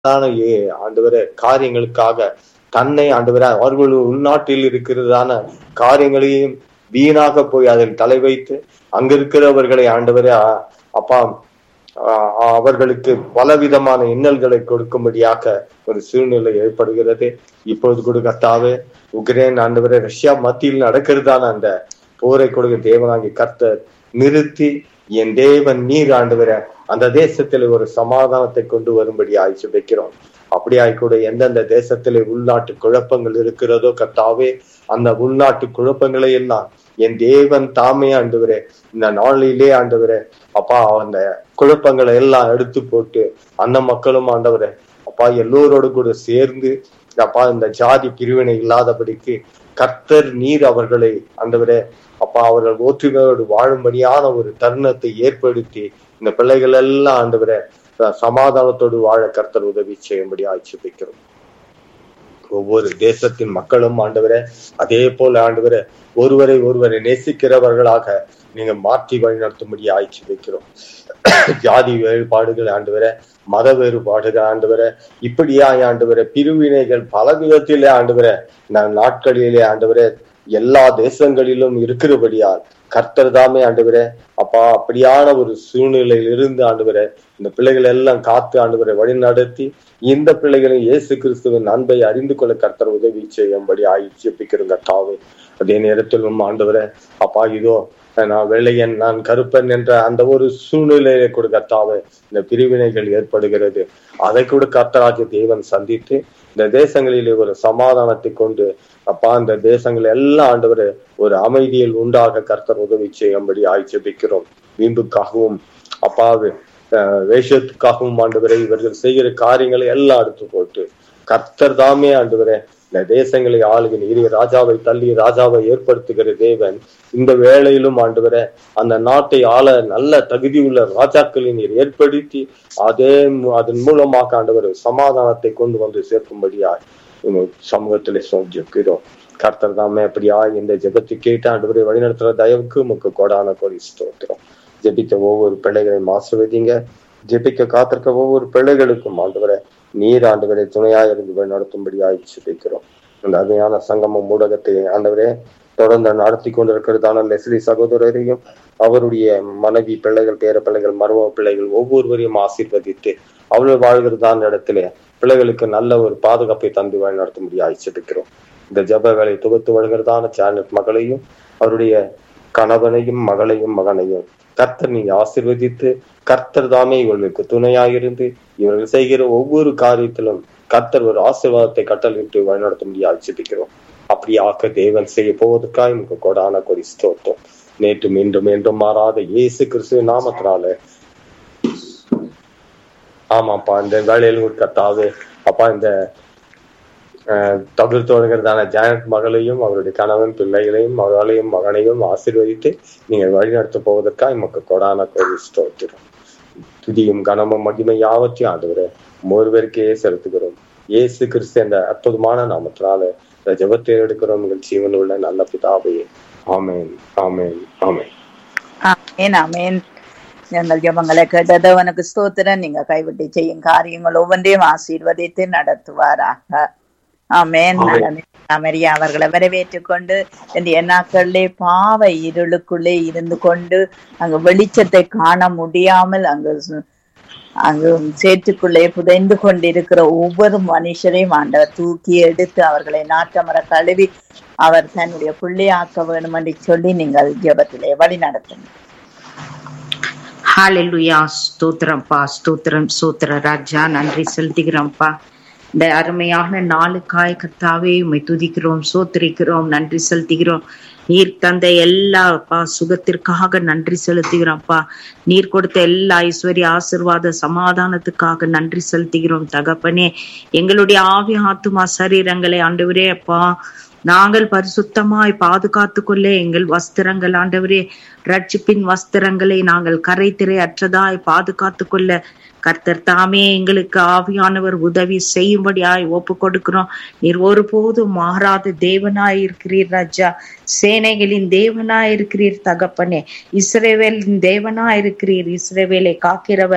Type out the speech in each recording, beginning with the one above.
ஆண்டவரே காரியங்களுக்காக தன்னை ஆண்டவரே அவர்கள் உள்நாட்டில் இருக்கிறதான காரியங்களையும் வீணாக போய் அதில் தலை வைத்து அங்க இருக்கிறவர்களை ஆண்டவரே அப்பா அவர்களுக்கு பலவிதமான இன்னல்களை கொடுக்கும்படியாக ஒரு சூழ்நிலை ஏற்படுகிறது. இப்பொழுது கூட கர்த்தாவே உக்ரைன் ஆண்டவரே ரஷ்யா மத்தியில் நடக்கிறதான அந்த போரை கொடுக்க தேவனாகி கர்த்தர் நிறுத்தி என் தேவன் நீர் ஆண்டவரே அந்த தேசத்துல ஒரு சமாதானத்தை கொண்டு வரும்படி ஆய்ச்சிக்கிறோம். அப்படியாய் கூட எந்தெந்த தேசத்திலே உள்நாட்டு குழப்பங்கள் இருக்கிறதோ கர்த்தாவே அந்த உள்நாட்டு குழப்பங்களை எல்லாம் என் தேவன் தாமே ஆண்டவரே இந்த நாளிலே ஆண்டவரே அப்பா அந்த குழப்பங்களை எல்லாம் எடுத்து போட்டு அந்த மக்களும் ஆண்டவரே அப்பா எல்லோரோடு கூட சேர்ந்து அப்பா இந்த ஜாதி பிரிவினை இல்லாதபடிக்கு கர்த்தர் நீர் அவர்களை ஆண்டவரே அப்பா அவர்கள் ஒற்றுமையோடு வாழும்படியான ஒரு தருணத்தை ஏற்படுத்தி இந்த பிள்ளைகள் எல்லாம் ஆண்டவரே சமாதானத்தோடு வாழ கர்த்தர் உதவி செய்யும்படி ஆட்சிப்பிக்கிறோம். ஒவ்வொரு தேசத்தின் மக்களும் ஆண்டவரே அதே போல ஆண்டவரே ஒருவரை நேசிக்கிறவர்களாக நீங்க மாற்றி வழிநடத்தும்படி ஆய்ச்சி வைக்கிறோம். ஜாதி வேறுபாடுகள் ஆண்டவரே மத வேறுபாடுகள் ஆண்டவரே இப்படியா ஆண்டவரே பிரிவினைகள் பல விதத்திலே ஆண்டவரே நாட்களிலே ஆண்டவரே எல்லா தேசங்களிலும் இருக்கிறபடியால் கர்த்தர் தாமே ஆண்டவரே அப்பா அப்படியான ஒரு சூழ்நிலையில் இருந்து ஆண்டவரே இந்த பிள்ளைகள் எல்லாம் காத்து ஆண்டவரை வழி நடத்தி இந்த பிள்ளைகளை இயேசு கிறிஸ்துவின் அன்பை அறிந்து கொள்ள கர்த்தர் உதவி செய்யும்படி ஆய்ச்சிப்பிக்கிறோம் கர்த்தாவே. அதே நேரத்திலும் ஆண்டவரே அப்பா இதோ நான் வெள்ளையன் நான் கருப்பன் என்ற அந்த ஒரு சூழ்நிலையை கூட கர்த்தாவே இந்த பிரிவினைகள் ஏற்படுகிறது. அதை கூட கர்த்தராகிய தேவன் சந்தித்து இந்த தேசங்களிலே ஒரு சமாதானத்தை கொண்டு அப்பா இந்த தேசங்கள் எல்லாம் ஆண்டவரை ஒரு அமைதியில் உண்டாக கர்த்தர் உதவி செய்யும்படி ஆய்ச்சிப்பிக்கிறோம். வீம்புக்காகவும் அப்பா வேஷத்துக்காகவும் ஆண்டவரை இவர்கள் செய்கிற காரியங்களை எல்லாம் எடுத்து போட்டு கர்த்தர் தாமே ஆண்டவரே இந்த தேசங்களை ஆளுக நீர் ராஜாவை தள்ளி ராஜாவை ஏற்படுத்துகிற தேவன் இந்த வேளையிலும் ஆண்டவரே அந்த நாட்டை ஆள நல்ல தகுதி உள்ள ராஜாக்களை நீர் ஏற்படுத்தி அதன் மூலமாக ஆண்டவர் சமாதானத்தை கொண்டு வந்து சேர்க்கும்படியா சமூகத்திலே சொல்லிக்கிறோம். கர்த்தர் தாமே அப்படியா இந்த ஜெபத்தை கேட்டு ஆண்டவரை வழிநடத்துற தயவுக்கு உமக்கு கொடான கொடி ஸ்தோத்திரம். ஜெபித்த ஒவ்வொரு பிள்ளைகளையும் ஆசீர்வதிங்க. ஜெபிக்க காத்திருக்க ஒவ்வொரு பிள்ளைகளுக்கும் ஆண்டவரை நீர் ஆண்டவரை துணையா இருந்து நடத்தும்படி ஆய்ச்சிக்கிறோம். அந்த அருமையான சங்கமம் ஊடகத்தை ஆண்டவரே தொடர்ந்து நடத்தி கொண்டிருக்கிறதான லெஸ்லி சகோதரரையும் அவருடைய மனைவி பிள்ளைகள் பேர பிள்ளைகள் மருமக பிள்ளைகள் ஒவ்வொருவரையும் ஆசீர்வதித்து அவர்கள் வாழ்கிறதான இடத்துல பிள்ளைகளுக்கு நல்ல ஒரு பாதுகாப்பை தந்து வழி நடத்தும்படி ஆய்ச்சிக்கிறோம். இந்த ஜப வேலை தொகுத்து வழங்குறதான சேனல் மகளையும் அவருடைய கணவனையும் மகளையும் மகனையும் கர்த்தர் நீங்க ஆசீர்வதித்து கர்த்தர் தாமே இவர்களுக்கு துணையாயிருந்து இவர்கள் செய்கிற ஒவ்வொரு காரியத்திலும் கர்த்தர் ஒரு ஆசீர்வாதத்தை கட்டளிட்டு வழிநடத்த முடிய ஆட்சிப்பிக்கிறோம். அப்படியாக தேவன் செய்ய போவதற்காக நமக்கு கொடான கொடி ஸ்தோத்திரம். நேற்று மீண்டும் என்றும் மாறாத இயேசு கிறிஸ்துவின் நாமத்தினால ஆமாப்பா இந்த வேலையில் கர்த்தாவே அப்பா இந்த தகுதி தொடங்குறதான ஜானட் மகளையும் அவருடைய கணவன் பிள்ளைகளையும் மகளையும் மகனையும் ஆசீர்வதித்து நீங்கள் வழிநடத்த போவதற்காக நமக்கு கொடான கோரி ஸ்தோத்திரம். துதியும் கனமும் மகிமை யாவற்றையும் ஆண்டவரே ஒருவருக்கே செலுத்துகிறோம். இயேசு கிறிஸ்து என்ற அற்புதமான நாமத்தினால இந்த ஜெபத்தை எடுக்கிறோம் உங்கள் ஜீவன் உள்ள நல்ல பிதாவே. ஆமேன் ஆமேன் ஆமேன் ஆமேன் ஆமேன். எங்கள் ஜெபங்களை கேட்டது உனக்கு ஸ்தோத்திரம். நீங்க கைவிட்டு செய்யும் காரியங்கள் ஒவ்வொன்றையும் ஆசீர்வதித்து நடத்துவாராக. ஆமேன். மரியா அவர்களை வரவேற்றுக் கொண்டு இந்த நாட்களிலே பாவ இருளுக்குள்ளே இருந்து கொண்டு அங்கு வெளிச்சத்தை காண முடியாமல் அங்கு சேற்றுக்குள்ளே புதைந்து கொண்டிருக்கிற ஒவ்வொரு மனுஷரையும் ஆண்டவர் தூக்கி எடுத்து அவர்களை நாற்றமர கழுவி அவர் தன்னுடைய பிள்ளையாக்க வேண்டும் என்று சொல்லி நீங்கள் ஜெபத்திலே வழி நடத்துங்க. ஹல்லேலூயா. ஸ்தோத்திரம்ப்பா, ஸ்தோத்திரம் ஸ்தோத்திர ராஜா, நன்றி செலுத்துகிறோம்ப்பா. இந்த அருமையான நாளுக்காய் கர்த்தாவே உம்மை துதிக்கிறோம், சோத்திரிக்கிறோம், நன்றி செலுத்துகிறோம். நீர் தந்த எல்லா சுகத்திற்காக நன்றி செலுத்துகிறோம்ப்பா. நீர் கொடுத்த எல்லா ஐஸ்வர்ய ஆசீர்வாத சமாதானத்துக்காக நன்றி செலுத்துகிறோம் தகப்பனே. எங்களுடைய ஆவி ஆத்துமா சரீரங்களை ஆண்டவரே அப்பா நாங்கள் பரிசுத்தமாய் பாதுகாத்து கொள்ள எங்கள் வஸ்திரங்கள் ஆண்டவரே ரட்சிப்பின் வஸ்திரங்களை நாங்கள் கரைத்திரை அற்றதாய் பாதுகாத்து கொள்ள கர்த்தர் தாமே எங்களுக்கு ஆவியானவர் உதவி செய்யும்படியாய் ஒப்பு கொடுக்கிறோம். நீர் ஒருபோதும் மாறாத தேவனாய் இருக்கிறீர் ராஜா, சேனைகளின் தேவனாய் இருக்கிறீர் தகப்பனே, இஸ்ரவேலின் தேவனாய் இருக்கிறீர். இஸ்ரவேலை காக்கிறவர்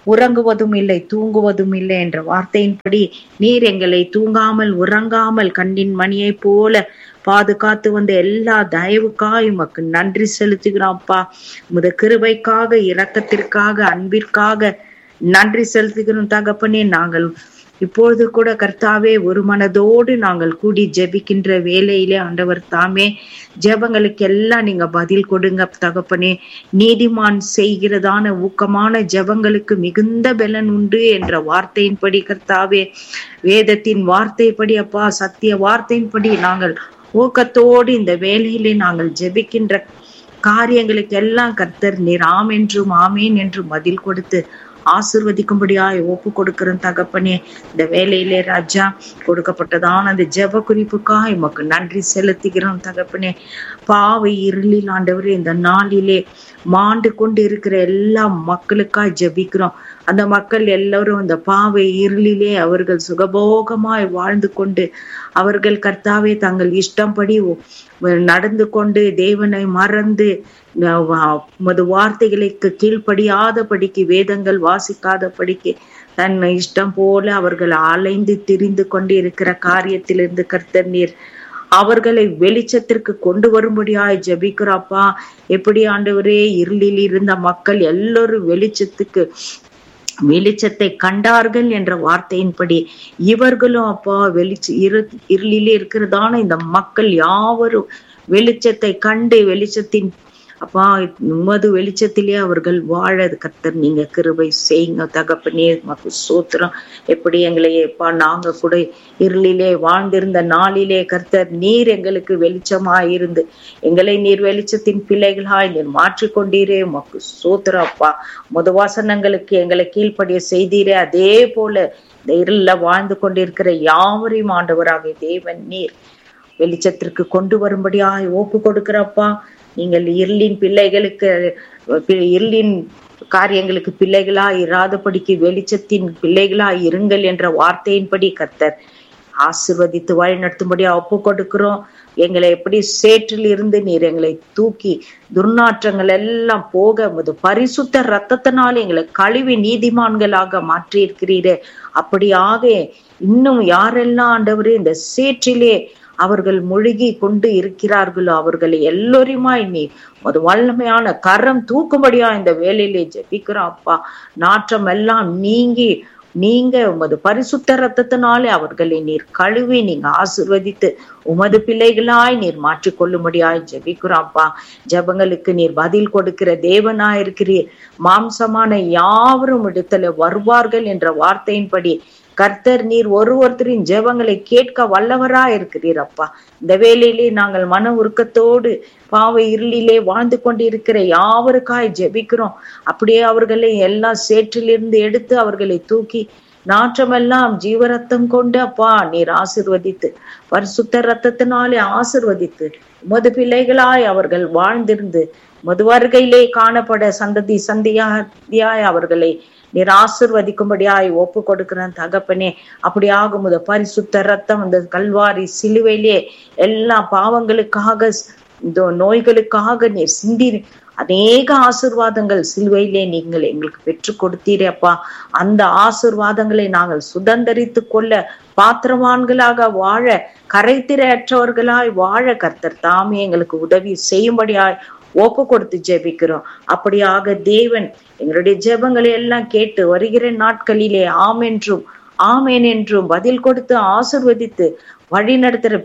உறங்குவதும் இல்லை தூங்குவதும் இல்லை என்ற வார்த்தையின்படி நீர் எங்களை தூங்காமல் உறங்காமல் கண்ணின் மணியை போல பாதுகாத்து வந்த எல்லா தயவுக்காய் உமக்கு நன்றி செலுத்துகிறோம்ப்பா. உமது கிருபைக்காக, இரக்கத்திற்காக, அன்பிற்காக நன்றி செலுத்துகிறோம் தகப்பனே. நாங்கள் இப்பொழுது கூட கர்த்தாவே ஒரு மனதோடு நாங்கள் கூடி ஜெபிக்கின்ற வேலையிலே ஆண்டவர் தாமே ஜெபங்களுக்கு எல்லாம் நீங்க பதில் கொடுங்க தகப்பனே. நீதிமான் செய்கிறதான ஊக்கமான ஜெபங்களுக்கு மிகுந்த பலன் உண்டு என்ற வார்த்தையின்படி கர்த்தாவே, வேதத்தின் வார்த்தைப்படி அப்பா, சத்திய வார்த்தையின்படி நாங்கள் ஊக்கத்தோடு இந்த வேலையிலே நாங்கள் ஜெபிக்கின்ற காரியங்களுக்கு எல்லாம் கர்த்தர் நீர் ஆம் என்றும் ஆமேன் என்றும் பதில் கொடுத்து ஆசிர்வதிக்கும்படியாய் ஒப்பு கொடுக்கிறோம் தகப்பனே. இந்த வேலையிலே ராஜா கொடுக்கப்பட்டதான அந்த ஜெப குறிப்புக்காக உமக்கு நன்றி செலுத்துகிறோம் தகப்பனே. பாவை இருளில் ஆண்டவரே இந்த நாளிலே மாண்டு கொண்டு இருக்கிற எல்லா மக்களுக்காய் ஜெபிக்கிறோம். அந்த மக்கள் எல்லாரும் அந்த பாவை இருளிலே அவர்கள் சுகபோகமாய் வாழ்ந்து கொண்டு அவர்கள் கர்த்தாவே தங்கள் இஷ்டப்படி நடந்து கொண்டு தேவனை மறந்து மது வார்த்தைகளுக்கு கீழ்ப்படியாத படிக்கு, வேதங்கள் வாசிக்காத படிக்கு தன் இஷ்டம் போல அவர்கள் அலைந்து திரிந்து கொண்டு இருக்கிற காரியத்திலிருந்து கர்த்தர் நீர் அவர்களை வெளிச்சத்திற்கு கொண்டு வரும்படியாய் ஜெபிக்கிறாப்பா. எப்படி ஆண்டவரே இருளில் இருந்த மக்கள் எல்லோரும் வெளிச்சத்தை கண்டார்கள் என்ற வார்த்தையின்படி இவர்களும் அப்பா இருளிலே இருக்கிறதான இந்த மக்கள் யாவரும் வெளிச்சத்தை கண்டு வெளிச்சத்தின் அப்பா உமது வெளிச்சத்திலே அவர்கள் வாழ கர்த்தர் நீங்க கிருபை செய்யுங்க தகப்பனே. மக்கு சோத்திரம். எப்படி எங்களை எப்பா நாங்க கூட இருளிலே வாழ்ந்திருந்த நாளிலே கர்த்தர் நீர் எங்களுக்கு வெளிச்சமாயிருந்து எங்களை நீர் வெளிச்சத்தின் பிள்ளைகளாய் நீர் மாற்றிக்கொண்டீரே. மக்கு சோத்திரம் அப்பா. வாசனங்களுக்கு எங்களை கீழ்ப்படிய செய்தீரே. அதே போல இந்த இருள வாழ்ந்து கொண்டிருக்கிற யாவரையும் ஆண்டவராக தேவன் நீர் வெளிச்சத்திற்கு கொண்டு வரும்படியாய் ஒப்பு கொடுக்கிறப்பா. நீங்கள் இருளின் பிள்ளைகளுக்கு இருளின் காரியங்களுக்கு பிள்ளைகளா இராதபடிக்கு வெளிச்சத்தின் பிள்ளைகளா இருங்கள் என்ற வார்த்தையின்படி கர்த்தர் ஆசீர்வதித்து வழி நடத்தும்படியா ஒப்பு கொடுக்கிறோம். எங்களை எப்படி சேற்றில் இருந்து நீர் எங்களை தூக்கி துர்நாற்றங்கள் எல்லாம் போக பரிசுத்த ரத்தத்தினால் எங்களை கழுவி நீதிமான்களாக மாற்றி இருக்கிறீரே. அப்படியாக இன்னும் யாரெல்லாம் ஆண்டவரே இந்த சேற்றிலே அவர்கள் முழுகி கொண்டு இருக்கிறார்களோ அவர்களை எல்லோருமாய் நீ வல்லமையான கரம் தூக்கும்படியா இந்த வேலையிலே ஜெபிக்கிறோம் அப்பா. நாற்றம் எல்லாம் நீங்க உமது பரிசுத்த ரத்தத்தினாலே அவர்களை நீர் கழுவி நீங்க ஆசீர்வதித்து உமது பிள்ளைகளாய் நீர் மாற்றிக்கொள்ளும்படியாய் ஜெபிக்கிறோம் அப்பா. ஜெபங்களுக்கு நீர் பதில் கொடுக்கிற தேவனாயிருக்கிறீர். மாம்சமான யாவரும் இடத்துல வருவார்கள் என்ற வார்த்தையின்படி கர்த்தர் நீர் ஒருத்தரின் ஜெபங்களை கேட்க வல்லவரா இருக்கிறீர் அப்பா. இந்த வேளையிலே நாங்கள் மன உருக்கத்தோடு பாவை இருளிலே வாழ்ந்து கொண்டு இருக்கிற யாவருக்காய் ஜெபிக்கிறோம். அப்படியே அவர்களை எல்லாம் சேற்றிலிருந்து எடுத்து அவர்களை தூக்கி நாற்றமெல்லாம் ஜீவரத்தம் கொண்டு அப்பா நீர் ஆசீர்வதித்து பரிசுத்த ரத்தத்தினாலே ஆசீர்வதித்து உமது பிள்ளைகளாய் அவர்கள் வாழ்ந்திருந்து மது வருகையிலே காணப்பட சந்ததி சந்தியாய் அவர்களை நீர் ஆசீர்வதிக்கும்படியாய் ஒப்பு கொடுக்கிறேன் தகப்பனே. அப்படி ஆகும் பரிசுத்த ரத்தம் அந்த கல்வாரி சிலுவையிலே எல்லா பாவங்களுக்காக நோய்களுக்காக நீர் சிந்தி அநேக ஆசீர்வாதங்கள் சிலுவையிலே நீங்கள் எங்களுக்கு பெற்று கொடுத்தீரே அப்பா. அந்த ஆசீர்வாதங்களை நாங்கள் சுதந்தரித்து கொள்ள பாத்திரவான்களாக வாழ கரைத்திரையற்றவர்களாய் வாழ கர்த்தர் தாமே எங்களுக்கு உதவி செய்யும்படியாய் ஒப்பு கொடுத்து ஜெபிக்கிறோம். அப்படியாக தேவன் எங்களுடைய ஜெபங்களை எல்லாம் கேட்டு வருகிற நாட்களிலே ஆமென் என்றும் பதில் கொடுத்து ஆசீர்வதித்து வழி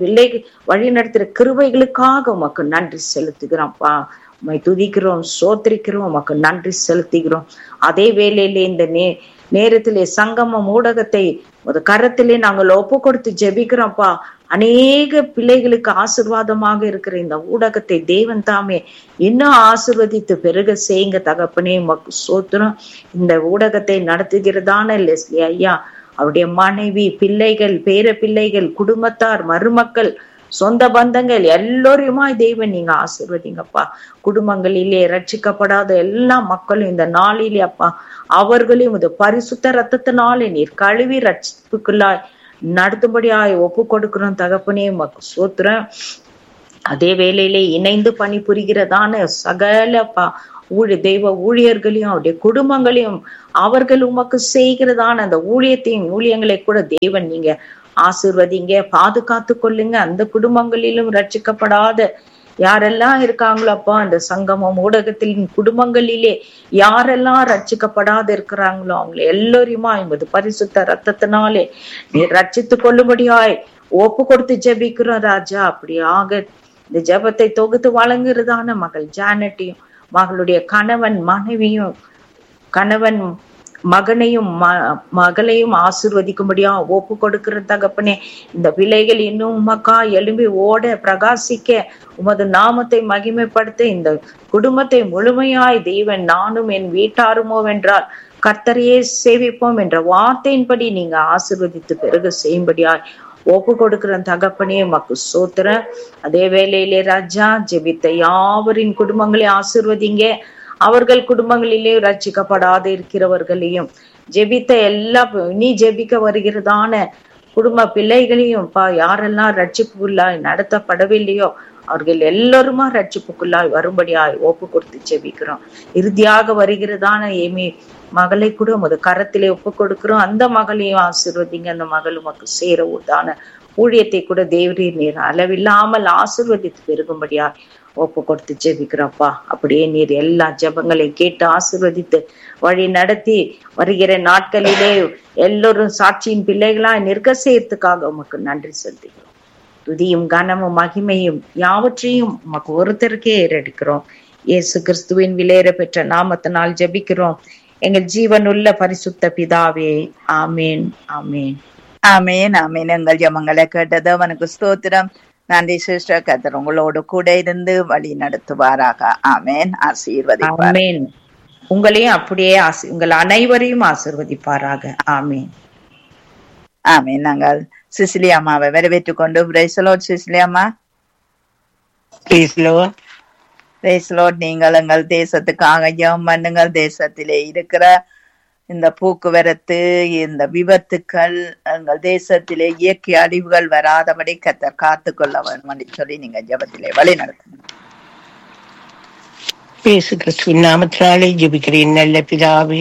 நடத்துற கிருபைகளுக்காக உமக்கு நன்றி செலுத்துகிறோம்ப்பா. உம்மை துதிக்கிறோம், ஸ்தோத்திரிக்கிறோம், உமக்கு நன்றி செலுத்துகிறோம். அதே வேளையிலே இந்த நேரத்திலே சங்கமம் ஊடகத்தை கரத்திலே நாங்கள் ஒப்பு கொடுத்து ஜெபிக்கிறோம்ப்பா. அநேக பிள்ளைகளுக்கு ஆசீர்வாதமாக இருக்கிற இந்த ஊடகத்தை தேவன் தாமே இன்னும் ஆசீர்வதித்து பெருக செய்யுங்க தகப்பனே. உமக்கு ஸ்தோத்திரம். இந்த ஊடகத்தை நடத்துகிறதான லெஸ்லி ஐயா, அவருடைய மனைவி, பிள்ளைகள், பேர பிள்ளைகள், குடும்பத்தார், மருமக்கள், சொந்த பந்தங்கள் எல்லோருமாய் தேவன் நீங்க ஆசீர்வதிங்கப்பா. குடும்பங்களிலே ரட்சிக்கப்படாத எல்லா மக்களும் இந்த நாளிலே அப்பா அவர்களையும் இது பரிசுத்த ரத்தத்தினாலே நீர் கழுவி ரட்சிப்புக்குள்ளாய் நடத்தும்படியாய் ஒப்பு கொடுக்கிறோம் தகப்பனே. உமக்கு ஸ்தோத்திரம். அதே வேளையிலே இணைந்து பணிபுரிகிறதான சகல தெய்வ ஊழியர்களையும் அவருடைய குடும்பங்களையும் அவர்கள் உமக்கு செய்கிறதான அந்த ஊழியங்களை கூட தேவன் நீங்க ஆசீர்வதிங்க, பாதுகாத்து கொள்ளுங்க. அந்த குடும்பங்களிலும் ரட்சிக்கப்படாத யாரெல்லாம் இருக்காங்களோ அப்பா, அந்த சங்கமம் ஊடகத்தின் குடும்பங்களிலே யாரெல்லாம் ரட்சிக்கப்படாத இருக்கிறாங்களோ அவங்களை எல்லோரையுமா என்பது பரிசுத்த ரத்தத்தினாலே நீ ரட்சித்து கொள்ளும்படியாய் ஒப்பு கொடுத்து ஜெபிக்கிறோம் ராஜா. அப்படியாக இந்த ஜெபத்தை தொகுத்து வழங்குறதான மகள் ஜானட்டையும், மகளுடைய கணவன் மகனையும் மகளையும் ஆசீர்வதிக்கும்படியா ஒப்பு கொடுக்கிற தகப்பனே, இந்த பிள்ளைகள் இன்னும் உமக்கா எழும்பி ஓட பிரகாசிக்க உமது நாமத்தை மகிமைப்படுத்த இந்த குடும்பத்தை முழுமையாய் தெய்வன் நானும் என் வீட்டாருமோ வென்றால் கர்த்தரையே சேவிப்போம் என்ற வார்த்தையின்படி நீங்க ஆசீர்வதித்து பிறகு செய்யும்படியாய் ஒப்பு கொடுக்கிற தகப்பனே மக்கு சோத்திரம். அதே வேளையிலே ராஜா ஜெபித்த யாவரின் குடும்பங்களை ஆசீர்வதிங்க. அவர்கள் குடும்பங்களிலே ரட்சிக்கப்படாத இருக்கிறவர்களையும் ஜெபித்த நீ ஜெபிக்க வருகிறதான குடும்ப பிள்ளைகளையும் யாரெல்லாம் ரட்சிப்புக்குள்ளாய் நடத்தப்படவில்லையோ அவர்கள் எல்லோருமா ரட்சிப்புக்குள்ளாய் வரும்படியாய் ஒப்பு கொடுத்து ஜெபிக்கிறோம். இறுதியாக வருகிறதான மகளை கூட உமது கரத்திலே ஒப்பு கொடுக்கிறோம். அந்த மகளையும் ஆசீர்வதிங்க. அந்த மகள் உமக்கு சேரவுதான ஊழியத்தை கூட தேவரீர் நீர் அளவில்லாமல் ஆசீர்வதித்து பெருகும்படியா ஒப்பு கொடுத்து ஜெபிக்கிறோம்ப்பா. அப்படியே நீர் எல்லா ஜெபங்களையும் கேட்டு ஆசீர்வதித்து வழி நடத்தி வருகிற நாட்களிலே எல்லோரும் சாட்சியின் பிள்ளைகளா நிற்க செய்யறதுக்காக உமக்கு நன்றி செலுத்துகிறோம். துதியும் கனமும் மகிமையும் யாவற்றையும் உமக்கு ஒருத்தருக்கே ஏறெடுக்கிறோம். இயேசு கிறிஸ்துவின் விலையேற பெற்ற நாமத்தினால் ஜெபிக்கிறோம் எங்கள் ஜீவனுள்ள பரிசுத்த பிதாவே, ஆமேன் ஆமேன் ஆமேன் ஆமேன். எங்கள் ஜெபங்களை கேட்டது அவனுக்கு ஸ்தோத்திரம். நன்றி சிஸ்டர். கர்த்தர் உங்களோடு கூட இருந்து வழி நடத்துவாராக. ஆமேன். ஆசீர்வதிப்பார். ஆமேன். உங்களையும் அப்படியே உங்கள் அனைவரையும் ஆசீர்வதிப்பாராக. ஆமேன் ஆமேன். நாங்கள் சிசிலி அம்மாவை வரவேற்றுக் கொண்டு பிரைஸ் லார்ட் சிசிலி அம்மா. Price Lord. நீங்கள் எங்கள் தேசத்துக்காக ஜெபம் பண்ணுங்கள். தேசத்திலே இருக்கிற இந்த போக்குவரத்து, இந்த விபத்துக்கள், எங்கள் தேசத்திலே இயற்கை அழிவுகள் வராதபடி கர்த்தர் காத்துக்கொள்ள வேண்டும் சொல்லி நீங்க ஜெபத்திலே வழி நடத்தணும். இயேசு கிறிஸ்துவின் நாமத்தினாலே ஜெபிக்கிறேன் நல்ல பிதாவே.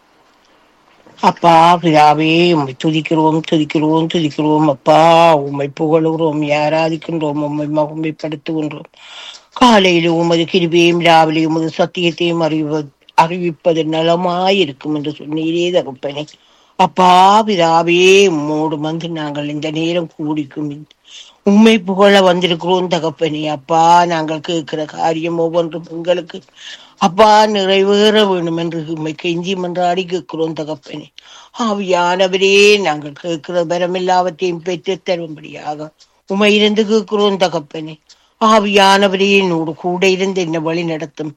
அப்பா பிதாவே, உம்மை துதிக்கிறோம் அப்பா. உம்மை புகழுகிறோம், ஆராதிக்கின்றோம், உம்மை மகிமைப்படுத்துகின்றோம். காலையிலும் உமது கிருபையும் ராவிலே உமது சத்தியத்தையும் அறிவிப்பது நலமாயிருக்கும் என்று சொன்னீரே தகப்பனே. அப்பா பிதாவே, உம்மோடு வந்து நாங்கள் இந்த நேரம் கூடிக்கும் உம்மை புகழ வந்திருக்கிறோம் தகப்பனே. அப்பா நாங்கள் கேட்கிற காரியம் ஒவ்வொன்றும் எங்களுக்கு அப்பா நிறைவேற வேணும் என்று உம்மை கெஞ்சி மன்றாடி கேட்கிறோம் தகப்பனே. ஆவியானவரே, நாங்கள் கேட்கிற பரமில்லாவற்றையும் பெற்று தரும்படியாக உம்மை இருந்து கேட்கிறோம் தகப்பனே. ஆவியானவரே, என்னோடு கூட இருந்து என்ன வழி நடத்தும்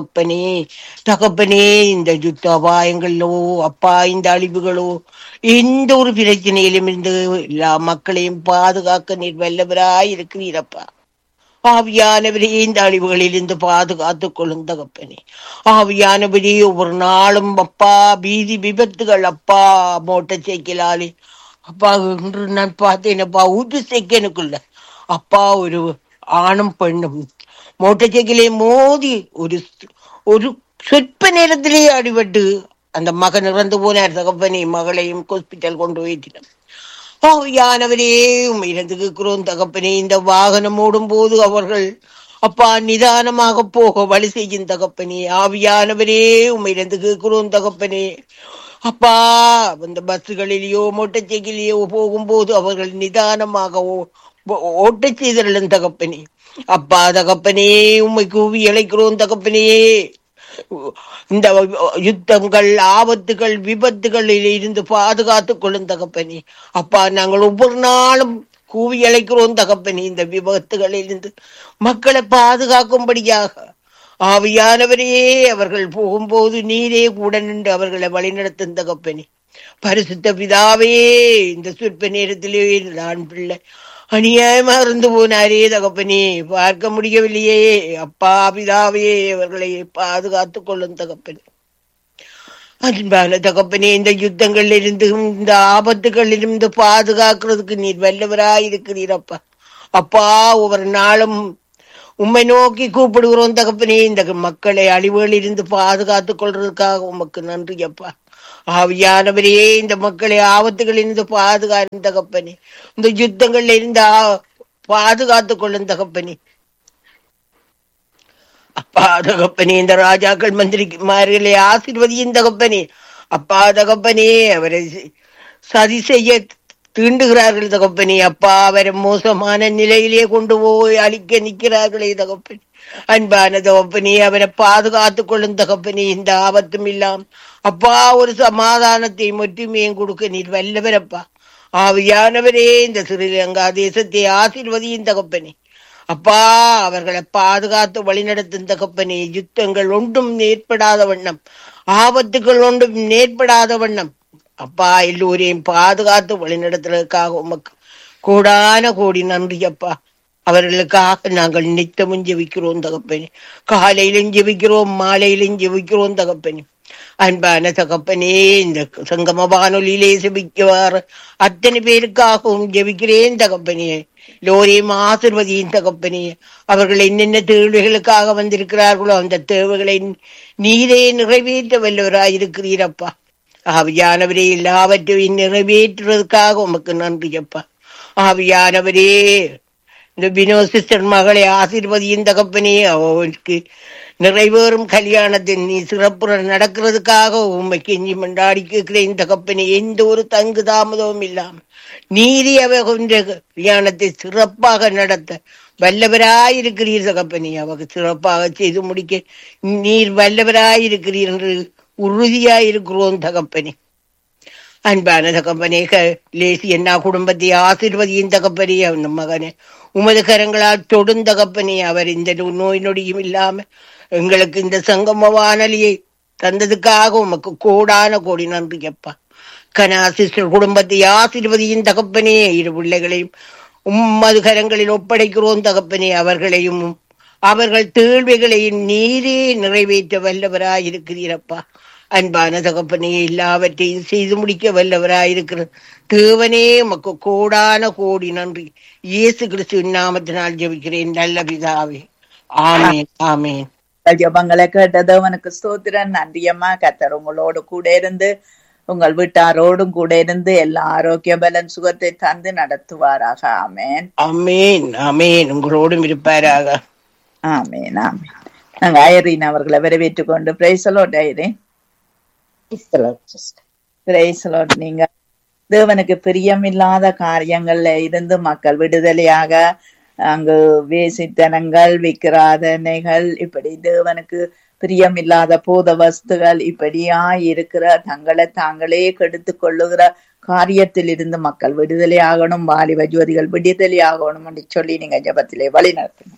தகப்பனே. இந்த யுத்த அபாயங்களோ அப்பா, இந்த அழிவுகளோ, எந்த ஒரு பிரச்சனையிலும் இருந்து எல்லா மக்களையும் பாதுகாக்க நீர் வல்லவராய் இருக்கிறீரப்பா. ஆவியானவரே, இந்த அழிவுகளில் இருந்து பாதுகாத்துக் கொள்ளும் தகப்பனே. ஆவியானவரே, ஒவ்வொரு நாளும் அப்பா வீதி விபத்துகள் அப்பா, மோட்டார் சைக்கிளாலே அப்பா என்று நான் பார்த்தேனப்பா. 1 செகண்டுக்குள்ள அப்பா ஒரு ஆணும் பெண்ணும் மோட்டார் சைக்கிளை மோதி ஒரு சொற்ப நேரத்திலேயே அடிபட்டு அந்த மகன் இறந்து போனார் தகப்பனே. மகளையும் ஹாஸ்பிட்டல் கொண்டு போயிட்டோம். ஆவியானவரே, உம்மை இருந்து கேட்கிறோம் தகப்பனே. இந்த வாகனம் ஓடும் போது அவர்கள் அப்பா நிதானமாக போக வழி செய்யும் தகப்பனே. ஆவியானவரே, உம்மை இருந்து கேட்கிறோம் தகப்பனே. அப்பா அந்த பஸ்களிலேயோ மோட்டார் சைக்கிளையோ போகும்போது அவர்கள் நிதானமாக ஓட்ட செய்தலும் தகப்பனே. அப்பா தகப்பனே, உம்மை கூவி அழைக்கிறோம் தகப்பனே. இந்த யுத்தங்கள், ஆபத்துகள், விபத்துகளில் இருந்து பாதுகாத்துக் கொள்ளும் தகப்பனே. அப்பா நாங்கள் ஒவ்வொரு நாளும் கூவி அழைக்கிறோம் தகப்பனே. இந்த விபத்துகளில் இருந்து மக்களை பாதுகாக்கும்படியாக ஆவியானவரே, அவர்கள் போகும்போது நீரே கூட நின்று அவர்களை வழிநடத்தும் தகப்பனே. பரிசுத்த பிதாவே, இந்த சொற்ப நேரத்திலே நான் பிள்ளை அநியாயமா இருந்து போனாரே தகப்பனே, பார்க்க முடியவில்லையே. அப்பா பிதாவே, அவர்களை பாதுகாத்துக் கொள்ளும் தகப்பனே. அன்பான தகப்பனே, இந்த யுத்தங்கள்ல இருந்தும் இந்த ஆபத்துகளில் இருந்து பாதுகாக்கிறதுக்கு நீர் வல்லவராய் இருக்கிறீரப்பா. அப்பா ஒவ்வொரு நாளும் உம்மை நோக்கி கூப்பிடுகிறோம் தகப்பனே. இந்த மக்களை அழிவுகளில் இருந்து பாதுகாத்துக் கொள்றதுக்காக உமக்கு நன்றி அப்பா. ஆவியானவரே, இந்த மக்களை ஆபத்துகளில் இருந்து பாதுகாக்கும் தகப்பனே. இந்த யுத்தங்கள்ல இருந்து பாதுகாத்துக் கொள்ளும் தகப்பனே. அப்பா தகப்பனே, இந்த ராஜாக்கள் மந்திரிமார்களை ஆசீர்வதியும் தகப்பனே. அப்பா தகப்பனே, அவரை சதி செய்ய தீண்டுகிறார்கள் தகப்பனே. அப்பா, அவரை மோசமான நிலையிலே கொண்டு போய் அழிக்க நிற்கிறார்களே தகப்பனே. அன்பான தகப்பனே, அவரை பாதுகாத்துக் கொள்ளும் தகப்பனே. இந்த ஆபத்தும் இல்லாம் அப்பா ஒரு சமாதானத்தையும் ஒற்றுமையும் கொடுக்க நீர் வல்லவரப்பா. ஆவியானவரே, இந்த ஸ்ரீலங்கா தேசத்தை ஆசீர்வதியும் தகப்பனே. அப்பா, அவர்களை பாதுகாத்து வழிநடத்தும் தகப்பனே. யுத்தங்கள் ஒன்றும் ஏற்படாத வண்ணம், ஆபத்துகள் ஒன்றும் ஏற்படாத வண்ணம் அப்பா எல்லோரையும் பாதுகாத்து வழிநடத்துறதுக்காக உமக்கு கோடான கோடி நன்றி அப்பா. அவர்களுக்காக நாங்கள் நித்தமும் ஜெபிக்கிறோம் தகப்பனே. காலையிலும் ஜெபிக்கிறோம், மாலையிலும் ஜெபிக்கிறோம் தகப்பனே. அன்பான தகப்பனே, இந்த சங்கம வானொலியிலே ஜெபிக்குவார் அத்தனை பேருக்காகவும் ஜெபிக்கிறேன் தகப்பனே. எல்லோரையும் ஆசிர்வதியின் தகப்பனே. அவர்கள் என்னென்ன தேவைகளுக்காக வந்திருக்கிறார்களோ அந்த தேவைகளை நீரே நிறைவேற்ற வல்லவராயிருக்கிறீரப்பா. ஆவியானவரே, எல்லாவற்றையும் நிறைவேற்றுவதற்காக உமக்கு நன்றி அப்பா. ஆவியானவரே, இந்த வினோ சிஸ்டர் மகளை ஆசீர்வதியின் தகப்பனே. அவருக்கு நிறைவேறும் கல்யாணத்தின் நீ சிறப்புற நடக்கிறதுக்காக உண்மைக்கு எஞ்சி மண்டாடி கேட்கிறேன் தகப்பனே. எந்த ஒரு தங்கு தாமதமும் இல்லாமல் நீதி அவ கல்யாணத்தை சிறப்பாக நடத்த வல்லவராயிருக்கிறீர் தகப்பனே. அவருக்கு சிறப்பாக செய்து முடிக்க நீர் வல்லவராயிருக்கிறீர் என்று உறுதியாயிருக்கிறோம் தகப்பனே. அன்பான தகப்பனே, லேசி என்ன குடும்பத்தை ஆசீர்வதியின் தகப்பனே. அந்த மகனை உமது கரங்களால் தொடும் தகப்பனே. அவர் இந்த நோய் நொடியும் இல்லாம எங்களுக்கு இந்த சங்கம வானொலியை தந்ததுக்காக உமக்கு கோடான கோடி நன்றி அப்பா. கனா சிஸ்டர் குடும்பத்தை ஆசீர்வதியின் தகப்பனே. இரு பிள்ளைகளையும் உம்மது கரங்களில் ஒப்படைக்கிறோம் தகப்பனே. அவர்களையும் அவர்கள் தேவைகளையும் நீரே நிறைவேற்ற வல்லவராயிருக்கிறீரப்பா. அன்பான தகப்பனே, எல்லாவற்றையும் செய்து முடிக்க வல்லவராயிருக்கிற தேவனே, உமக்கு கோடான கோடி நன்றி. இயேசு கிறிஸ்துவின் நாமத்தினால் ஜெபிக்கிறேன் நல்ல பிதாவே, ஆமேன் ஆமேன். ஜெபங்களை கேட்டதவனுக்கு ஸ்தோத்திரம். நன்றியம்மா. கர்த்தர் உங்களோடு கூட இருந்து உங்கள் வீட்டாரோடும் கூட இருந்து எல்லா ஆரோக்கிய பலன் சுகத்தை தந்து நடத்துவாராக. ஆமேன் ஆமேன் ஆமேன். உங்களோடும் இருப்பாராக. ஆமேன் ஆமேன். நாங்க ஐரீன் அவர்களை வரவேற்றுக் கொண்டு praise the Lord. Zareen, praise the Lord. நீங்க தேவனுக்கு பிரியமில்லாத காரியங்கள்ல இருந்து மக்கள் விடுதலையாக, அங்கு வேசித்தனங்கள், விக்கிராதனைகள், இப்படி தேவனுக்கு பிரியமில்லாத போத வஸ்துகள் இப்படியா இருக்கிற தங்களை தாங்களே கெடுத்து கொள்ளுகிற காரியத்தில் இருந்து மக்கள் விடுதலை ஆகணும், வாலிப ஜோதிகள் விடுதலை ஆகணும் என்று சொல்லி நீங்க ஜெபத்திலே வழி நடத்தணும்.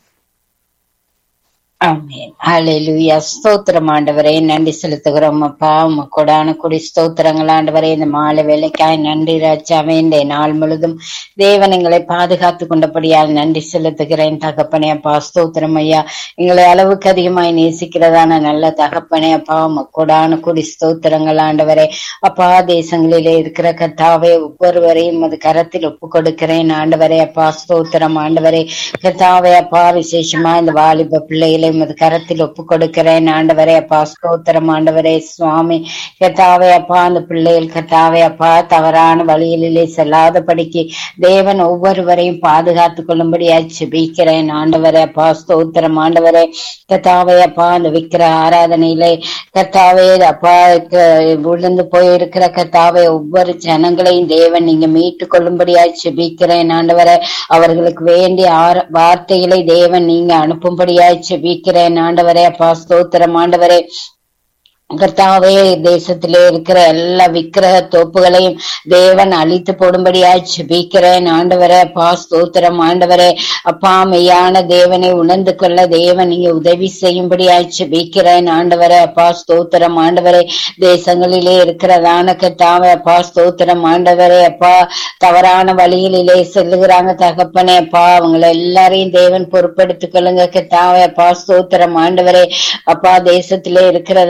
ஆமென். ஹல்லேலூயா. ஸ்தோத்திரம் ஆண்டவரே, நன்றி செலுத்துகிறோம் அப்பா. கொடான கொடி ஸ்தோத்திரங்கள் ஆண்டவரே. இந்த மாலை வேலைக்காய் நன்றி ராஜாவே. இந்த நாள் முழுதும் தேவன் எங்களை பாதுகாத்து கொண்டபடியால் நன்றி செலுத்துகிறேன் தகப்பனே அப்பா. ஸ்தோத்திரம் ஐயா. எங்களை அளவுக்கு அதிகமாய் நேசிக்கிறதான நல்ல தகப்பனே அப்பா. கொடான கொடி ஸ்தோத்திரங்கள் ஆண்டவரே அப்பா. தேசங்களிலே இருக்கிற கர்த்தாவே ஒவ்வொருவரையும் அது கரத்தில் ஒப்பு கொடுக்கிறேன் ஆண்டவரே அப்பா. ஸ்தோத்திரம் ஆண்டவரே. கர்த்தாவே அப்பா, விசேஷமா இந்த வாலிப பிள்ளைகளை உமது கரத்தில் ஒப்பு கொடுக்கிறேன் ஆண்டவரே அப்பா. ஸ்தோத்திரம் ஆண்டவரே. சுவாமி கர்த்தாவே அப்பா, அந்த பிள்ளைகள் கர்த்தாவே அப்பா தவறான வழிகளிலே செல்லாதபடிக்கு தேவன் ஒவ்வொருவரையும் பாதுகாத்துக் கொள்ளும்படியா ஜெபிக்கிறேன் ஆண்டவரே அப்பா. ஸ்தோத்திரம் ஆண்டவரே. கர்த்தாவே அப்பா, அந்த விக்கிர ஆராதனையிலே கர்த்தாவே அப்பா விழுந்து போயிருக்கிற கர்த்தாவே ஒவ்வொரு ஜனங்களையும் தேவன் நீங்க மீட்டு கொள்ளும்படியா ஜெபிக்கிறேன் ஆண்டவரே. அவர்களுக்கு வேண்டிய வார்த்தைகளை தேவன் நீங்க அனுப்பும்படியா ஜெபிக்கிறேன் ஆண்டவரே அப்பா. ஸ்தோத்திரம் ஆண்டவரே. கர்த்தாவே, தேசத்திலே இருக்கிற எல்லா விக்கிரக தோப்புகளையும் தேவன் அழித்து போடும்படியாய் ஜெபிக்கிறேன் ஆண்டவரே அப்பா. ஸ்தோத்திரம் ஆண்டவரே அப்பா. மெய்யான தேவனை உணர்ந்து கொள்ள தேவன் நீங்க உதவி செய்யும்படியாய் ஜெபிக்கிறேன் ஆண்டவரே அப்பா. ஸ்தோத்திரம் ஆண்டவரே. தேசங்களிலே இருக்கிறதான கர்த்தாவே அப்பா. ஸ்தோத்திரம் ஆண்டவரே அப்பா. தவறான வழிகளிலே செல்லுகிறாங்க தகப்பனே அப்பா. அவங்களை எல்லாரையும் தேவன் பொறுப்படுத்திக் கொள்ளுங்க கர்த்தாவே அப்பா. ஸ்தோத்திரம் ஆண்டவரே அப்பா. தேசத்திலே இருக்கிறதான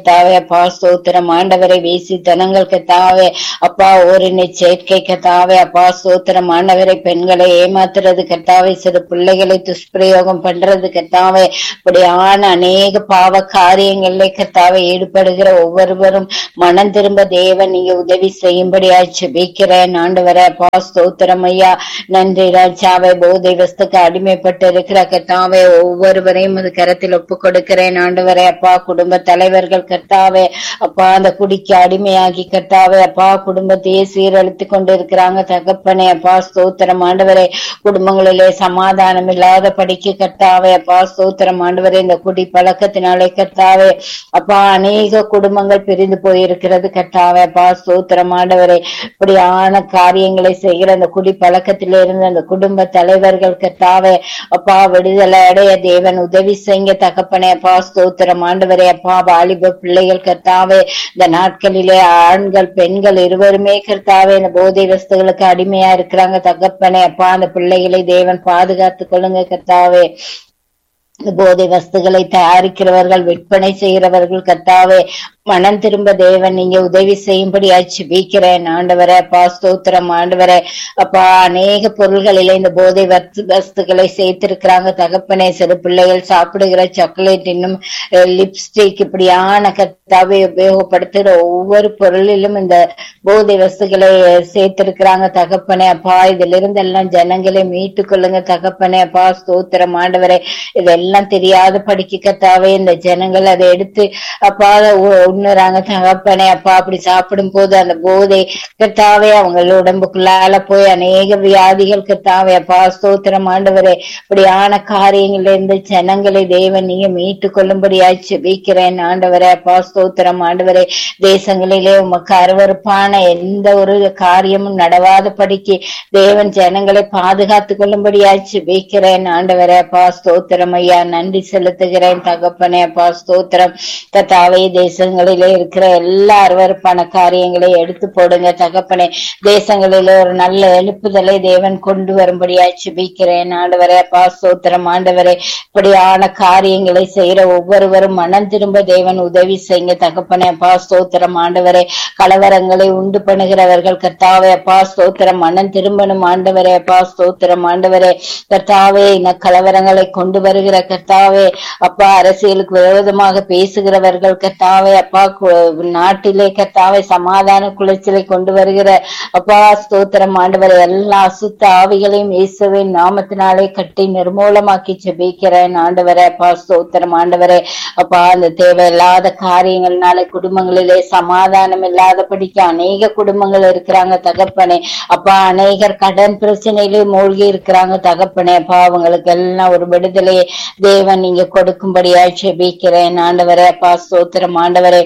கத்தாவே அப்பா ஸ்தோத்திரம் ஆண்டவரை வேசித்தனங்கள் கத்தாவே அப்பா ஓரினை சேர்க்கை கத்தாவே அப்பா ஸ்தோத்திரம் ஆண்டவரை பெண்களை ஏமாத்துறது கத்தாவே சிறு பிள்ளைகளை துஷ்பிரயோகம் பண்றது கத்தாவே இப்படியான அநேக பாவ காரியங்களிலே கத்தாவே ஈடுபடுகிற ஒவ்வொருவரும் மனம் திரும்ப தேவன் நீங்க உதவி செய்யும்படியா ஜெபிக்கிறேன் ஆண்டவரே அப்பா ஸ்தோத்திரம் ஐயா. நன்றி ராஜாவே. போதை வஸ்துக்கு அடிமைப்பட்டு இருக்கிற கத்தாவே ஒவ்வொருவரையும் அது கரத்தில் ஒப்பு கொடுக்கிறேன் ஆண்டவரே அப்பா. குடும்ப தலைவர்கள் கர்த்தாவே அப்பா அந்த குடிக்கு அடிமையாகி கர்த்தாவே அப்பா குடும்பத்தையே சீரழித்து கொண்டு இருக்கிறாங்க தகப்பனே அப்பா ஸ்தோத்திரம் ஆண்டவரே. குடும்பங்களிலே சமாதானம் இல்லாத படிக்க கர்த்தாவே அப்பா ஸ்தோத்திரம் ஆண்டவரே. இந்த குடி பழக்கத்தினாலே கர்த்தாவே அப்பா அநேக குடும்பங்கள் பிரிந்து போயிருக்கிறது கர்த்தாவே அப்பா ஸ்தோத்திரம் ஆண்டவரே. இப்படியான காரியங்களை செய்கிற அந்த குடி பழக்கத்திலே இருந்து அந்த குடும்ப தலைவர்கள் கர்த்தாவே அப்பா விடுதலை அடைய தேவன் உதவி செய்ய தகப்பனே அப்பா ஸ்தோத்திரம் ஆண்டவரே அப்பா. வாலிப பிள்ளைகள் கர்த்தாவே இந்த நாட்களிலே ஆண்கள் பெண்கள் இருவருமே கர்த்தாவே இந்த போதை வஸ்துகளுக்கு அடிமையா இருக்கிறாங்க தகப்பனே அப்பா. அந்த பிள்ளைகளை தேவன் பாதுகாத்துக் கொள்ளுங்க கர்த்தாவே. போதை வஸ்துகளை தயாரிக்கிறவர்கள் விற்பனை செய்கிறவர்கள் கர்த்தாவே மனம் திரும்ப தேவன் நீங்க உதவி செய்யும்படி ஜெபிக்கிறேன் ஆண்டவரே அப்பா ஸ்தோத்திரம் ஆண்டவரே அப்பா. அநேக பொருள்களிலே இந்த போதை வஸ்துகளை சேர்த்திருக்கிறாங்க தகப்பனே. சிறு பிள்ளைகள் சாப்பிடுகிற சாக்லேட் இன்னும் லிப்ஸ்டிக் இப்படியான கர்த்தாவை உபயோகப்படுத்துகிற ஒவ்வொரு பொருளிலும் இந்த போதை வஸ்துகளை சேர்த்திருக்கிறாங்க தகப்பனே அப்பா. இதுல இருந்து எல்லாம் ஜனங்களை மீட்டு கொள்ளுங்க தகப்பனே அப்பா ஸ்தோத்திரம் ஆண்டவரே. இதெல்லாம் தெரியாத படிக்க கர்த்தாவே இந்த ஜனங்கள் அதை எடுத்து அப்பா உண்ணுறாங்க தகப்பனே அப்பா. அப்படி சாப்பிடும் போது அந்த போதை கர்த்தாவே அவங்கள உடம்புக்குள்ளால போய் அநேக வியாதிகள் கர்த்தாவே அப்பா ஸ்தோத்திரம் ஆண்டவரே. இப்படியான காரியங்கள்ல இருந்து ஜனங்களை தேவன் நீங்க மீட்டு கொள்ளும்படியாய் ஜெபிக்கிறேன் ஆண்டவரே அப்பா ஸ்தோத்திரம் ஆண்டவரே. தேசங்களிலே உமக்கு அருவருப்பான எந்த ஒரு காரியமும் நடவாத படிக்கு தேவன் ஜனங்களை பாதுகாத்து கொள்ளும்படியாய் ஜெபிக்கிறேன் ஆண்டவரே அப்பா ஸ்தோத்திரம் ஐயா. நன்றி செலுத்துகிறேன் தகப்பனே அப்பா ஸ்தோத்திரம் கர்த்தாவே. தேசங்களிலே இருக்கிற எல்லா அருவருப்பான காரியங்களை எடுத்து போடுங்க தகப்பனே. தேசங்களிலே ஒரு நல்ல எழுப்புதலை தேவன் கொண்டு வரும்படியாய் ஜெபிக்கிறேன் ஆண்டவரே அப்பா ஸ்தோத்திரம் ஆண்டவரே. இப்படியான காரியங்களை செய்யற ஒவ்வொருவரும் மனம் திரும்ப தேவன் உதவி செய்யுங்க தகப்பனே அப்பா ஸ்தோத்திரம் ஆண்டவரே. கலவரங்களை உண்டு பண்ணுகிறவர்கள் கர்த்தாவே அப்பா ஸ்தோத்திரம் மனம் திரும்பணும் ஆண்டவரே அப்பா ஸ்தோத்திரம் ஆண்டவரே. கர்த்தாவே இந்த கலவரங்களை கொண்டு வருகிற கர்த்தாவே அப்பா அரசியலுக்கு விரோதமாக பேசுகிறவர்கள் கர்த்தாவே அப்பா நாட்டிலே கர்த்தாவே சமாதான குலைச்சலை கொண்டு வருகிற அப்பா ஸ்தோத்திரம் ஆண்டவரே. எல்லா அசுத்த ஆவிகளையும் இயேசுவின் நாமத்தினாலே கட்டி நிர்மூலமாக்கி ஜெபிக்கிறேன் ஆண்டவரே அப்பா ஸ்தோத்திரம் ஆண்டவரே அப்பா. அந்த தேவையில்லாத காரியங்கள்னால குடும்பங்களிலே சமாதானம் இல்லாதபடிக்கு அநேக குடும்பங்கள் இருக்கிறாங்க தகப்பனே அப்பா. அநேகர் கடன் பிரச்சனையிலே மூழ்கி இருக்கிறாங்க தகப்பனே அப்பா. அவங்களுக்கு எல்லாம் ஒரு விடுதலையை தேவன் நீங்க கொடுக்கும்படியாய் ஜெபிக்கிறேன் ஆண்டவரே அப்பா ஸ்தோத்திரம் ஆண்டவரே.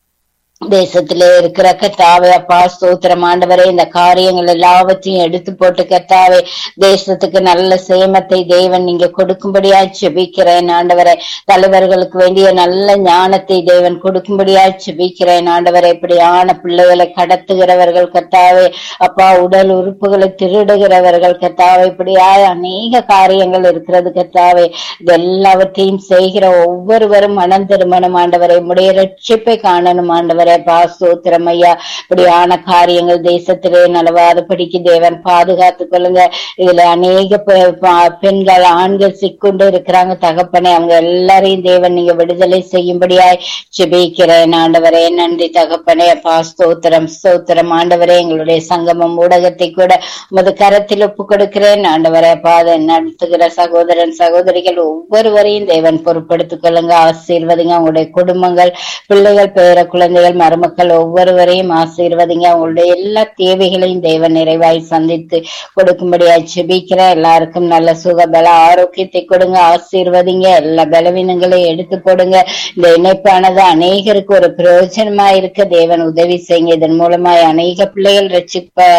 தேசத்திலே இருக்கிற கர்த்தாவே அப்பா ஸ்தோத்திரம் ஆண்டவரே. இந்த காரியங்கள் எல்லாவற்றையும் எடுத்து போட்டு கர்த்தாவே தேசத்துக்கு நல்ல சேமத்தை தேவன் நீங்க கொடுக்கும்படியா ஜெபிக்கிறேன் ஆண்டவரே. தலைவர்களுக்கு வேண்டிய நல்ல ஞானத்தை தேவன் கொடுக்கும்படியா ஜெபிக்கிறேன் ஆண்டவரே. இப்படியான பிள்ளைகளை கடத்துகிறவர்கள் கர்த்தாவே அப்பா, உடல் உறுப்புகளை திருடுகிறவர்கள் கர்த்தாவே, இப்படியா அநேக காரியங்கள் இருக்கிறது கர்த்தாவே. இது எல்லாவற்றையும் செய்கிற ஒவ்வொருவரும் மனம் திருமணம் ஆண்டவரை உடைய ரட்சிப்பை காணணும் ஆண்டவரே. ஸ்தோத்திரம் ஐயா. இப்படியான காரியங்கள் தேசத்திலே நலவாதபடிக்கு தேவன் பாதுகாத்துக் கொள்ளுங்க. இதுல அநேக பெண்கள் ஆண்கள் சிக்கொண்டு இருக்கிறாங்க தகப்பனே. அவங்க எல்லாரையும் தேவன் நீங்க விடுதலை செய்யும்படியாய் ஜெபிக்கிறேன் ஆண்டவரே. நன்றி தகப்பனே அப்பா ஸ்தோத்திரம் ஸ்தோத்திரம் ஆண்டவரே. எங்களுடைய சங்கமம் ஊடகத்தை கூட உமது கரத்தில் ஒப்பு கொடுக்கிறேன் ஆண்டவரே அப்பா. அதை நடத்துகிற சகோதரன் சகோதரிகள் ஒவ்வொருவரையும் தேவன் பொறுப்படுத்திக் கொள்ளுங்க, ஆசீர்வதிங்க. அவங்களுடைய குடும்பங்கள், பிள்ளைகள், பேர குழந்தைகள், மருமக்கள் ஒவ்வொருவரையும் ஆசீர்வதிங்க. அவங்களுடைய எல்லா தேவைகளையும் தேவன் நிறைவாய் சந்தித்து கொடுக்கும்படியா ஜெபிக்கிற எல்லாருக்கும் நல்ல சுகபல ஆரோக்கியத்தை கொடுங்க, ஆசீர்வதிங்க. எல்லா பலவீனங்களையும் எடுத்து போடுங்க. இந்த இணைப்பானது அநேகருக்கு ஒரு பிரயோஜனமா இருக்க தேவன் உதவி செய்யுங்க. இதன் மூலமாய் அநேக பிள்ளைகள்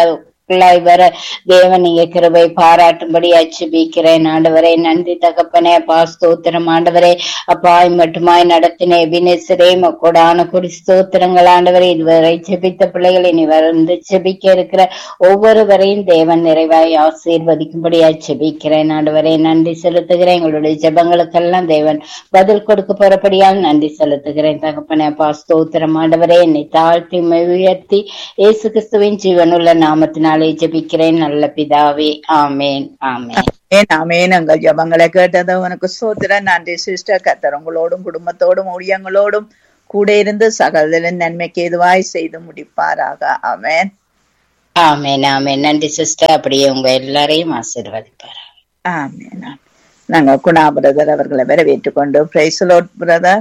வர தேவன் நீங்க கிருபை பாராட்டும்படி ஜெபிக்கிறேன் ஆண்டவரே. நன்றி தகப்பனே. அப்பா ஸ்தோத்திரம் ஆண்டவரே. அப்பா மட்டுமாய் நடத்தின எபினேசரே கொடான கொடி ஸ்தோத்திரங்கள் ஆண்டவரே. இதுவரை ஜெபித்த பிள்ளைகளை நீ வந்து ஜெபிக்க இருக்கிற ஒவ்வொருவரையும் தேவன் நிறைவாய் ஆசீர்வதிக்கும்படியா ஜெபிக்கிறேன் ஆண்டவரே. நன்றி செலுத்துகிறேன். எங்களுடைய ஜெபங்களுக்கெல்லாம் தேவன் பதில் கொடுக்க போறபடியால் நன்றி செலுத்துகிறேன் தகப்பனே. அப்பா ஸ்தோத்திரம் ஆண்டவரே. என்னை தாழ்த்தி உயர்த்தி இயேசு கிறிஸ்துவின் ஜீவனுள்ள நாமத்தினாலே ஜெபிக்கிறேன் நல்ல பிதாவே. ஆமேன் ஆமேன் ஆமேன். எங்கள் ஜபங்களை கேட்டது உனக்கு ஸ்தோத்திரம். நன்றி சிஸ்டர். கர்த்தர் உங்களோடும் குடும்பத்தோடும் ஊழியங்களோடும் கூட இருந்து சகலரின் நன்மைக்கு எதுவாய் செய்து முடிப்பாராக. ஆமேன் ஆமேன் ஆமேன். நன்றி சிஸ்டர். அப்படியே உங்க எல்லாரையும் ஆசீர்வதிப்பார். ஆமேன். நாங்க குணா பிரதர் அவர்களை வரவேற்றுக் கொண்டு praise the Lord brother.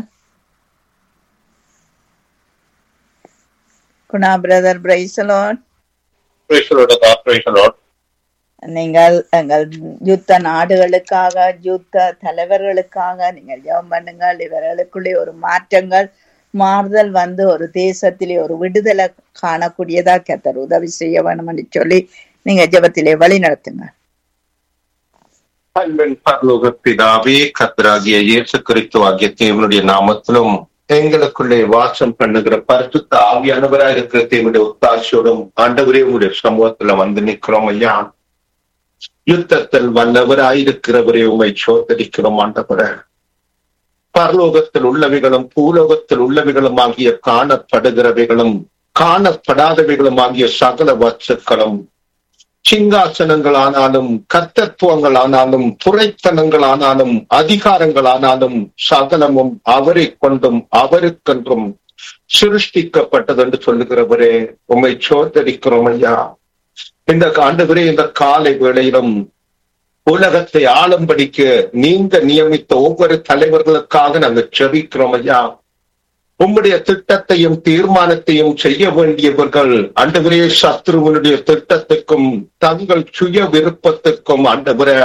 Guna brother praise the Lord. நீங்கள் எங்கள் யுத்த நாடுகளுக்காக யுத்த தலைவர்களுக்காக நீங்கள் ஜெபம் பண்ணுங்கள். இவர்களுக்குள்ளே ஒரு மாறுதல் வந்து ஒரு தேசத்திலே ஒரு விடுதலை காணக்கூடியதா கர்த்தர் உதவி செய்ய வேணும் என்று சொல்லி நீங்க ஜெபத்திலே வழி நடத்துங்க. அன்பின் பரலோக பிதாவே, கர்த்தராகிய இயேசு கிறிஸ்து ஆகிய தேவனுடைய நாமத்திலும் எங்களுக்குள்ளே வாசம் பண்ணுகிற பரிசுத்த ஆவியானவராக இருக்கிற தேவனுடைய ஒத்தாசையோடும் ஆண்டவரே உங்களுடைய சமூகத்துல வந்து நிற்கிறோம் ஐயா. யுத்தத்தில் வல்லவராயிருக்கிறவரே உண்மை சோதரிக்கிறோம் ஆண்டவரே. பரலோகத்தில் உள்ளவைகளும் பூலோகத்தில் உள்ளவைகளும் ஆகிய காணப்படுகிறவைகளும் காணப்படாதவைகளும் ஆகிய சகல வஸ்துக்களும் சிங்காசனங்கள் ஆனாலும் கர்த்தத்துவங்கள் ஆனாலும் துரைத்தனங்கள் ஆனாலும் அதிகாரங்கள் ஆனாலும் சகலமும் அவரை கொண்டும் அவருக்கென்றும் சிருஷ்டிக்கப்பட்டது என்று சொல்லுகிறவரே உம்மை சோதரிக்கிறோம் ஐயா. இந்த ஆண்டவரே, இந்த காலை வேளையிலும் உலகத்தை ஆளும்படிக்கு நீங்க நியமித்த ஒவ்வொரு தலைவர்களுக்காக நாங்கள் ஜெபிக்கிறோம் ஐயா. உம்முடைய திட்டத்தையும் தீர்மானத்தையும் செய்ய வேண்டியவர்கள் ஆண்டவரே சத்ருவனுடைய திட்டத்துக்கும் தங்கள் சுய விருப்பத்துக்கும் ஆண்டவரே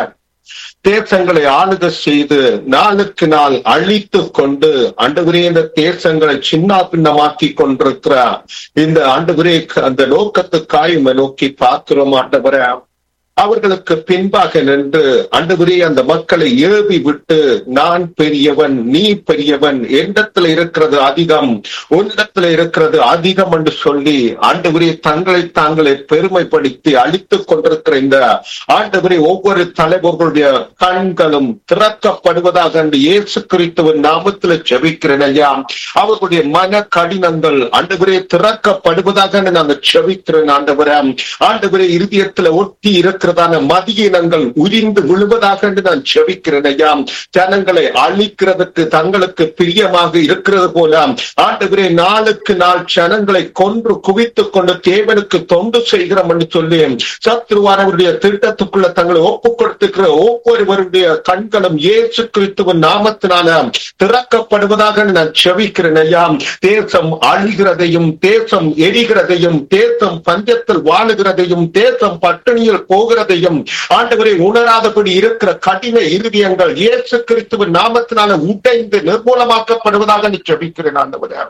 தேசங்களை ஆளுக செய்து நாளுக்கு நாள் அழித்து கொண்டு ஆண்டவரே இந்த தேசங்களை சின்ன பின்னமாக்கி கொண்டிருக்கிற இந்த ஆண்டவரே அந்த நோக்கத்துக்காய் நோக்கி பார்க்கிறோம் ஆண்டவரே. அவர்களுக்கு பின்பாக நின்று ஆண்டவரே அந்த மக்களை ஏவி விட்டு நான் பெரியவன் நீ பெரியவன், என்னிடத்துல இருக்கிறது அதிகம் உன்னிடத்துல இருக்கிறது அதிகம் என்று சொல்லி ஆண்டவரே தங்களை தாங்களே பெருமைப்படுத்தி அழித்துக் கொண்டிருக்கிற இந்த ஆண்டவரே ஒவ்வொரு தலைவர்களுடைய கண்களும் திறக்கப்படுவதாக என்று இயேசு கிறிஸ்துவின் நாமத்துல ஜெபிக்கிறேன் ஐயா. அவர்களுடைய மன கடினங்கள் ஆண்டவரே திறக்கப்படுவதாக நாங்கள் ஜெபிக்கிறேன் ஆண்டவரே. ஆண்டவரே இருதயத்துல ஒட்டி இருக்கிறதான மதியினங்கள் உரிந்து விழுவதாக என்று நான் ஜெபிக்கிறேன் ஐயா. ஜனங்களை அழிக்கிறதுக்கு தங்களுக்கு பிரியமாக இருக்கிறது போல ஆண்டவரே நாளுக்கு நாள் ஜனங்களை கொன்று குவித்துக் கொண்டு தேவனுக்கு தொண்டு செய்கிறோம் என்று சொல்லி சத்ருவானவருடைய திட்டத்துக்குள்ள தங்களை ஒப்புக் கொடுத்துக்கிற ஒவ்வொருவருடைய கண்களும் இயேசு கிறிஸ்துவின் நாமத்தினால திறக்கப்படுவதாக நான் ஜெபிக்கிறேன் ஐயா. தேசம் அழிகிறதையும் தேசம் எரிகிறதையும் தேசம் பஞ்சத்தில் வாழுகிறதையும் தேசம் பட்டினியில் போகிறதையும் ஆண்டவரை உணராதபடி இருக்கிற கடின இருதயங்கள் இயேசு கிறிஸ்துவின் நாமத்தினால உடைந்து நிர்மூலமாக்கப்படுவதாக ஜெபிக்கிறேன் ஆண்டவரே.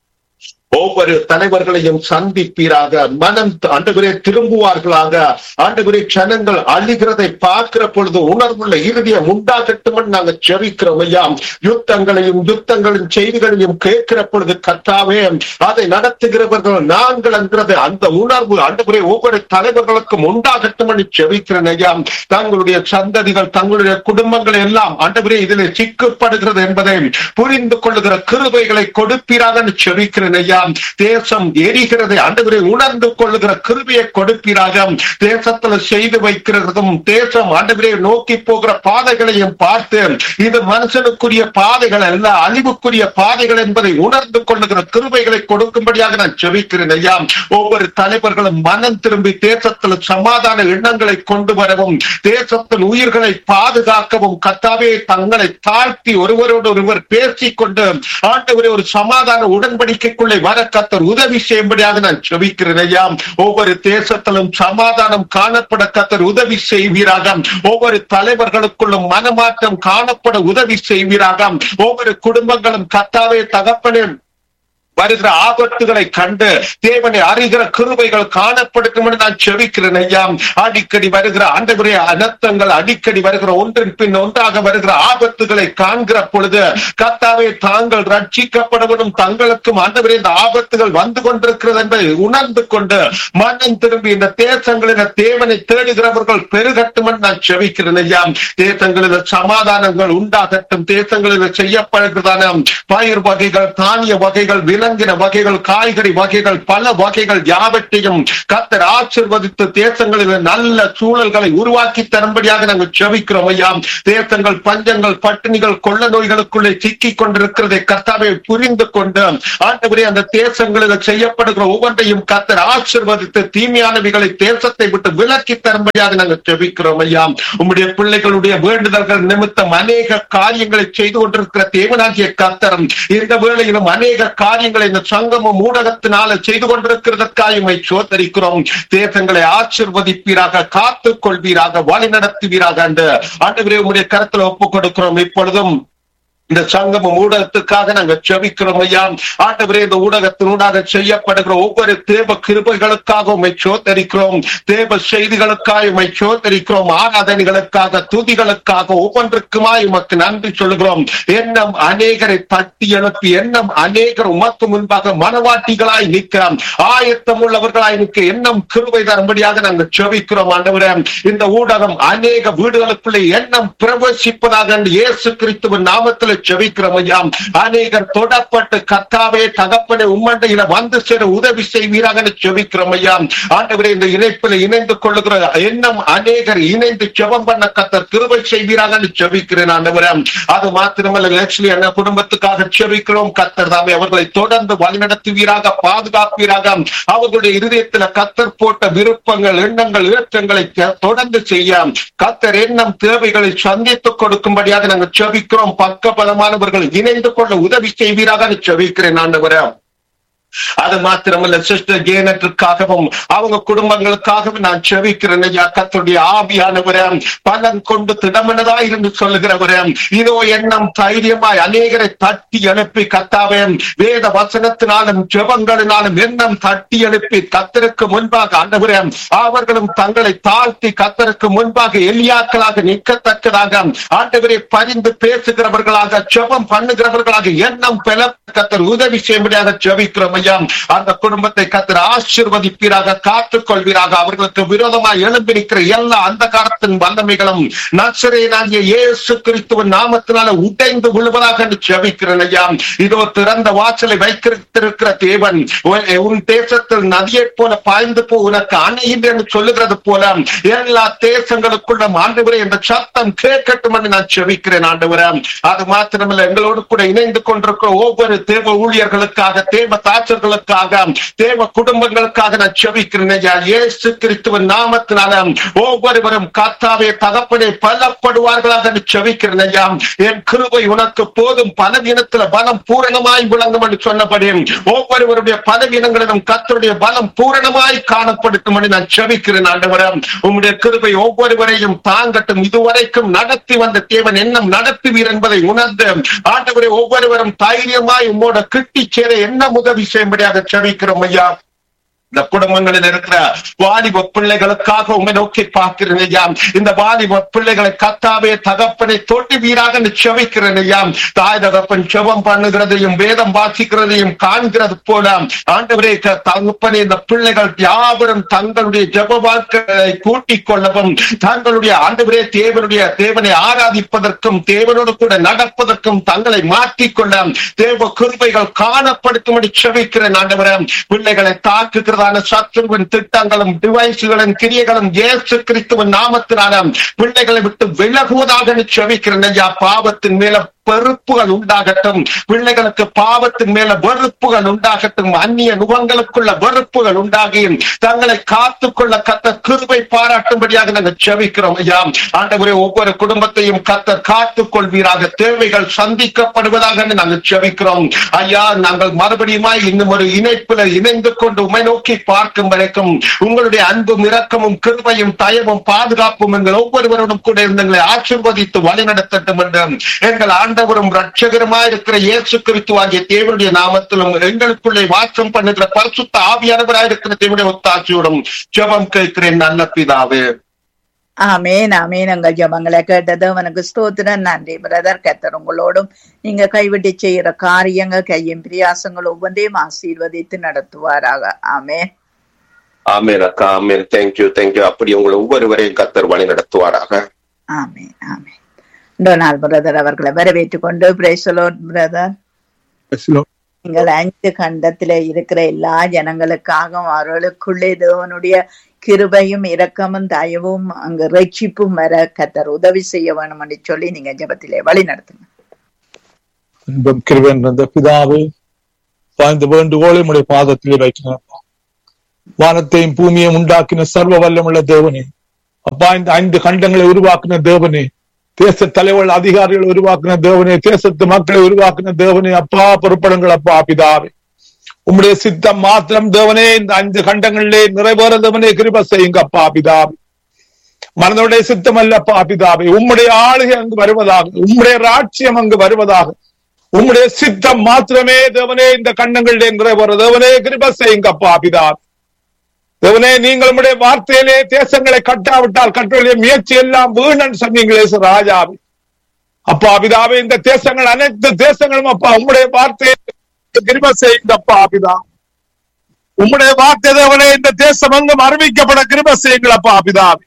ஒவ்வொரு தலைவர்களையும் சந்திப்பீராக, மனம் ஆண்டவரே திரும்புவார்களாக. ஆண்டவரே ஜனங்கள் அழிகிறதை பார்க்கிற பொழுது உணர்வுள்ள இருதயம் உண்டாகட்டும் நாங்கள் ஜெபிக்கிறோம் ஐயா. யுத்தங்களின் செய்திகளையும் கேட்கிற பொழுது கர்த்தாவே அதை நடத்துகிறவர்கள் நாங்கள் என்கிறது அந்த உணர்வு ஆண்டவரே ஒவ்வொரு தலைவர்களுக்கும் உண்டாகட்டும் என்று ஜெபிக்கிறேன் ஐயா. தங்களுடைய சந்ததிகள் தங்களுடைய குடும்பங்கள் எல்லாம் ஆண்டவரே இதில் சிக்கப்படுகிறது என்பதை புரிந்து கொள்ளுகிற கிருபைகளை கொடுப்பீராக ஜெபிக்கிறேன் ஐயா. தேசம் எரிகிறதை ஆண்டவரே உணர்ந்து கொள்ளுகிற கிருபையை கொடுப்பீராக. தேசத்துல செய்து வைக்கிறதும் தேசம் ஆண்டவரே நோக்கி போகிற பாதைகளையும் பார்த்து இது மனுஷனுக்குரிய பாதைகள் அல்ல அழிவுக்குரிய பாதைகள் என்பதை உணர்ந்து கொள்ளுகிற கிருபைகளை கொடுக்கும்படியாக நான் ஜெபிக்கிறேன் ஐயா. ஒவ்வொரு தலைவர்களும் மனம் திரும்பி தேசத்தில் சமாதான எண்ணங்களை கொண்டு வரவும் தேசத்தின் உயிர்களை பாதுகாக்கவும் கர்த்தாவே தங்களை தாழ்த்தி ஒருவரோடு ஒருவர் பேசிக்கொண்டு ஆண்டவரே ஒரு சமாதான உடன்படிக்கைக்குள்ளே வர கர்த்தர் உதவி செய்யும்படியாக நான் ஜெபிக்கிறேன் ஐயா. ஒவ்வொரு தேசத்திலும் சமாதானம் காணப்பட கர்த்தர் உதவி செய்வீராக. ஒவ்வொரு தலைவர்களுக்குள்ளும் மனமாற்றம் காணப்பட உதவி செய்வீராக. ஒவ்வொரு குடும்பங்களும் கர்த்தாவே தகப்பனே வருகிற ஆபத்துகளை கண்டு தேவனை அறிகிற கிருபைகள் காணப்படுத்தும் என்று நான் செபிக்கிறேன் ஐயா. அடிக்கடி வருகிற ஆண்டவரே அனர்த்தங்கள், அடிக்கடி வருகிற ஒன்றின் பின் ஒன்றாக வருகிற ஆபத்துகளை காண்கிற பொழுது கர்த்தாவே தாங்கள் ரட்சிக்கப்படவும் தங்களுக்கும் ஆண்டவரே இந்த ஆபத்துகள் வந்து கொண்டிருக்கிறது என்பதை உணர்ந்து கொண்டு மனம் திரும்பி இந்த தேசங்களில் தேவனை தேடுகிறவர்கள் பெருகட்டும் என்று நான் செபிக்கிறேன் ஐயா. தேசங்களில் சமாதானங்கள் உண்டாகட்டும். தேசங்களில் செய்யப்படுகிறதான பயிர் வகைகள், தானிய வகைகள், விலங்கின வகைகள், காய்கறி வகைகள், பல வகைகள் யாவற்றையும் கர்த்தர் ஆசீர்வதித்து தேசங்களில் நல்ல சூழல்களை உருவாக்கி தரும்படியாக நாங்கள் செபிக்கிறோம் ஐயா. தேசங்கள் பஞ்சங்கள், பட்டினிகள், கொள்ள நோய்களுக்குள்ளே சிக்கிக் கொண்டிருக்கிறதை கர்த்தாவை புரிந்து கொண்டு ஆண்டவரே அந்த தேசங்களில் செய்யப்படுகிற ஒவ்வொன்றையும் கர்த்தர் ஆசீர்வதித்து தீமையானவைகளை தேசத்தை விட்டு விலக்கி தரும்படியாக நாங்கள் செபிக்கிறோம் ஐயா. உம்முடைய பிள்ளைகளுடைய வேண்டுதல்கள் நிமித்தம் அநேக காரியங்களை செய்து கொண்டிருக்கிற தேவனாகிய கர்த்தர் இந்த வேளையிலும் அநேக காரியங்களை இந்த சங்கமம் ஊடகத்தினால செய்து கொண்டிருக்கிறதற்காக உம்மை சோதரிக்கிறோம். தேசங்களை ஆசீர்வதிப்பீராக, காத்துக் கொள்வீராக, வழி நடத்துவீராக என்று ஆண்டவரே உம்முடைய கரத்தில் ஒப்புக் கொடுக்கிறோம். இப்பொழுதும் இந்த சங்கமம் ஊடகத்துக்காக நாங்கள் செபிக்கிறோம் ஐயா. ஆண்டவரே இந்த ஊடகத்தினூடாக செய்யப்படுகிற ஒவ்வொரு தேவ கிருபைகளுக்காக உம்மை சோதரிக்கிறோம். தேவ செய்திகளுக்காக உம்மை சோதரிக்கிறோம். ஆராதனைகளுக்காக, துதிகளுக்காக ஒவ்வொன்றுக்குமாய் உமக்கு நன்றி சொல்லுகிறோம். எண்ணம் அநேகரை தட்டி எழுப்பி எண்ணம் அநேகர் உமக்கு முன்பாக மனவாட்டிகளாய் நிற்கிறோம், ஆயத்தம் உள்ளவர்களாய் நிற்க எண்ணம் கிருபை தரும்படியாக நாங்கள் செபிக்கிறோம். ஆண்டவரே இந்த ஊடகம் அநேக வீடுகளுக்குள்ளே எண்ணம் பிரவேசிப்பதாக இயேசு கிறிஸ்துவின் நாமத்தில் செபிக்கிறோம் ஐயா. அநேகர் தொடப்பட்டு கர்த்தாவே தகப்பனே உம்மண்டையில வந்து சேர உதவி செய்வீராக செபிக்கிறோம் ஐயா. ஆண்டவரே இந்த இணைப்பில் இணைந்து கொள்ளுகிற எண்ணம் அநேகர் இணைந்து ஜெபம் பண்ண கர்த்தர் கிருபை செய்வீராக செபிக்கிறேன் ஆண்டவரே. அது மாத்திரமல்ல, லட்சுமி அண்ணா குடும்பத்துக்காக செபிக்கிறோம். கர்த்தர் தாமே அவர்களை தொடர்ந்து வழிநடத்துவீராக, பாதுகாப்பீராக. அவர்களுடைய இருதயத்தில் கர்த்தர் போட்ட விருப்பங்கள், எண்ணங்கள், ஏற்றங்களை தொடர்ந்து செய்ய கர்த்தர் எண்ணம் தேவைகளை சந்தித்துக் கொடுக்கும்படியாக நாங்கள் செபிக்கிறோம். பலமானவர்கள் இணைந்து கொள்ள உதவி செய்வீராக செபிக்கிறேன் ஆண்டவரே. அது மாத்திரமல்ல, சிஸ்டர் ஜேனட்டுக்காகவும் அவங்க குடும்பங்களுக்காகவும் நான் செபிக்கிறேன் ஐயா. கர்த்தருடைய ஆவியானவரே பலன் கொண்டு திடமனதா இருந்து சொல்லுகிறவரே, இதோ எண்ணம் தைரியமாய் அநேகரை தட்டி எழுப்பி கர்த்தாவே வேத வசனத்தினாலும் ஜெபங்களினாலும் எண்ணம் தட்டி எழுப்பி கர்த்தருக்கு முன்பாக ஆண்டவரே அவர்களும் தங்களை தாழ்த்தி கர்த்தருக்கு முன்பாக எலியாக்களாக நிற்கத்தக்கதாக ஆண்டவரே பரிந்து பேசுகிறவர்களாக, ஜெபம் பண்ணுகிறவர்களாக எண்ணம் பெற கர்த்தர் உதவி செய்யும்படியாக ஜெபிக்கிறோம். அந்த குடும்பத்தை கர்த்தர் ஆசீர்வதிப்பீராக, காத்துக் கொள்வீராக. அவர்களுக்கு விரோதமாக எழும்பி நிற்கிற எல்லா அந்தகாரத்தின் வல்லமைகளும் நசரேயனாகிய இயேசு கிறிஸ்துவின் நாமத்தினால உடைந்து விழுவதாக ஜெபிக்கிறேன் ஐயா. இதோ திறந்த வாசலை வைத்திருக்கிற தேவன் உன் தேசத்தில் நதியை போல பாய்ந்து போ, உனக்கு அணையில் என்று சொல்லுகிறது போல எல்லா தேசங்களுக்குள்ள ஆண்டவரே இந்த சத்தம் கேட்கட்டும் என்று நான் ஜெபிக்கிறேன் ஆண்டவரே. அது மாத்திரமல்ல, எங்களோடு கூட இணைந்து கொண்டிருக்கிற ஒவ்வொரு தேவ ஊழியர்களுக்காக, தேவ தாட்சர்களுக்காக, தேவ குடும்பங்களுக்காக நான் செபிக்கிறேன் ஐயா. இயேசு கிறிஸ்துவின் நாமத்தினால ஒவ்வொருவரும் கர்த்தாவே தகப்பனே பலப்படுவார்களாக செபிக்கிறேன் ஐயா. என் கிருபை உனக்கு போதும், பலவீனத்துல பலம் பூரணமாய் விளங்கும் என்று சொன்னபடி ஒவ்வொருவருடைய பலவீனங்களிலும் கர்த்தருடைய பலம் பூரணமாய் காணப்படுத்தும் என்று நான் செபிக்கிறேன் ஆண்டவரே. உம்முடைய கிருபை ஒவ்வொருவரையும் தாங்கட்டும். இதுவரைக்கும் நடத்தி வந்த தேவன் எண்ணம் நடத்துவீர் என்பதை உணர்ந்து ஆண்டவரே ஒவ்வொருவரும் தைரியமாய் உம்மோட கிட்டி சேர என்ன உதவி செய்யும்படியாக செபிக்கிறோம் ஐயா. இந்த குடும்பங்களில் இருக்கிற வாலிப பிள்ளைகளுக்காக உண்மை நோக்கி பார்க்கிறேன் ஐயா. இந்த வாலிப பிள்ளைகளை கர்த்தாவே தகப்பனை தொட்டி வீராக செபிக்கிறேன் ஐயா. தாய் தகப்பன் செபம் பண்ணுகிறதையும் வேதம் வாசிக்கிறதையும் காண்கிறது போல ஆண்டவரே தகப்பனே இந்த பிள்ளைகள் யாவரும் தங்களுடைய ஜெப வாழ்க்கையை கூட்டிக் கொள்ளவும், தங்களுடைய ஆண்டவரே தேவனை ஆராதிப்பதற்கும் தேவனோடு கூட நடப்பதற்கும் தங்களை மாற்றிக்கொள்ள தேவ கிருபைகள் காணப்படுத்தும் செபிக்கிறேன் ஆண்டவரே. பிள்ளைகளை தாக்குகிற சத்துருவின் திட்டங்களும் டிவைஸ்களின் கிரியைகளும் இயேசு கிறிஸ்துவின் நாமத்தினால பிள்ளைகளை விட்டு விலகுவதாக செபிக்கிறேன் ஐயா. பாவத்தின் மேல வெறுப்புகள் உண்டாகட்டும், பிள்ளைகளுக்கு பாவத்தின் மேல வெறுப்புகள் உண்டாகட்டும், அந்நிய நுகங்களுக்குள்ள வெறுப்புகள் உண்டாகி தங்களை காத்துக்கொள்ள கர்த்தர் கிருபை பாராட்டும்படியாக நாங்கள் செபிக்கிறோம் ஐயா. ஆண்டவரே ஒவ்வொரு குடும்பத்தையும் கர்த்தர் காத்துக் கொள்வீராக, தேவைகள் சந்திக்கப்படுவதாக நாங்கள் செபிக்கிறோம் ஐயா. நாங்கள் மறுபடியுமாய் இன்னும் ஒரு இணைப்புல இணைந்து கொண்டு உம்மை நோக்கி பார்க்கும் வரைக்கும் உங்களுடைய அன்பும் இரக்கமும் கிருபையும் தயவும் பாதுகாப்பும் எங்கள் ஒவ்வொருவரோடும் கூட இருந்தங்களை ஆசீர்வதித்து வழி நடத்தட்டும் என்று எங்கள் ஆண்டவரும் ரட்சகருமாய் இருக்கிற இயேசு கிறிஸ்துவாகிய தேவனுடைய நாமத்திலும் எங்களுக்குள்ளே வாசம் பண்ணுகிற பரிசுத்த ஆவியானவராய் இருக்கிற தேவனுடைய ஒத்தாட்சியோடும் ஜெபம் கேட்கிறேன் நல்ல பிதாவே. ஆமேன் ஆமேன். உங்கள் ஜெபங்களை கேட்டது அவனுக்கு ஸ்தோத்திரம். நன்றி பிரதர். கர்த்தர் உங்களோடும் நீங்க கைவிட்டு செய்யற காரியங்கள் கையும் பிரியாசங்கள் ஒவ்வொன்றையும் ஆசீர்வதித்து நடத்துவாராக. ஆமேன் ஆமேன் அக்கா, ஆமேன். Thank you thank you. அப்படி உங்களை ஒவ்வொருவரையும் கர்த்தர் வழி நடத்துவாராக. ஆமேன் ஆமேன். டொனால்ட் பிரதர் அவர்களை வரவேற்றுக் கொண்டு பிரைஸ் தி லார்ட் பிரதர். நீங்கள் 5 கண்டத்திலே இருக்கிற எல்லா ஜனங்களுக்காக அவர்களுக்குள்ளே தேவனுடைய கிருபையும் இரக்கமும் தயவும் அங்கு ரட்சிப்பும் வர கர்த்தர் உதவி செய்ய வேணும் என்று சொல்லி நீங்க ஜெபத்திலே வழி நடத்துங்க. அன்பும் கிருபையும் நிறைந்த பிதாவே, இந்த வேண்டுகோளை உம்முடைய பாதத்திலே வைக்கிறேன். வானத்தையும் பூமியையும் உண்டாக்கின சர்வ வல்லமுள்ள தேவனே, அப்பா, இந்த 5 கண்டங்களை உருவாக்கின தேவனே, தேச தலைவர்கள் அதிகாரிகளை உருவாக்கின தேவனே, தேசத்து மக்களை உருவாக்கின தேவனே, அப்பா பொறுப்படுங்கள் அப்பா பிதாவே. உம்முடைய சித்தம் மாத்திரம் தேவனே இந்த 5 கண்டங்களிலே நிறைவேற தேவனே கிருபை செய்யுங்க அப்பா பிதாவே. மனதுடைய சித்தம் அல்ல அப்பா பிதாவே, உம்முடைய ஆளுகை அங்கு வருவதாக, உம்முடைய ராட்சியம் அங்கு வருவதாக, உம்முடைய சித்தம் மாத்திரமே தேவனே இந்த கண்டங்களிலே நிறைவேற தேவனே கிருபை செய்யுங்க அப்பா பிதாவே. தேவனே, நீங்கள் உம்முடைய வார்த்தையிலே தேசங்களை கட்டாவிட்டால் கட்டுடைய முயற்சி எல்லாம் வீணன் சொன்னீங்களே ராஜாவே. அப்பா பிதாவே, இந்த தேசங்கள் அனைத்து தேசங்களும் அப்பா உம்முடைய வார்த்தையை கிருபை செய்யுங்க அப்பா பிதா. உம்முடைய வார்த்தை தேவனே இந்த தேசம் எங்கும் அறிவிக்கப்பட கிருபை செய்யுங்கள் அப்பா பிதாவே.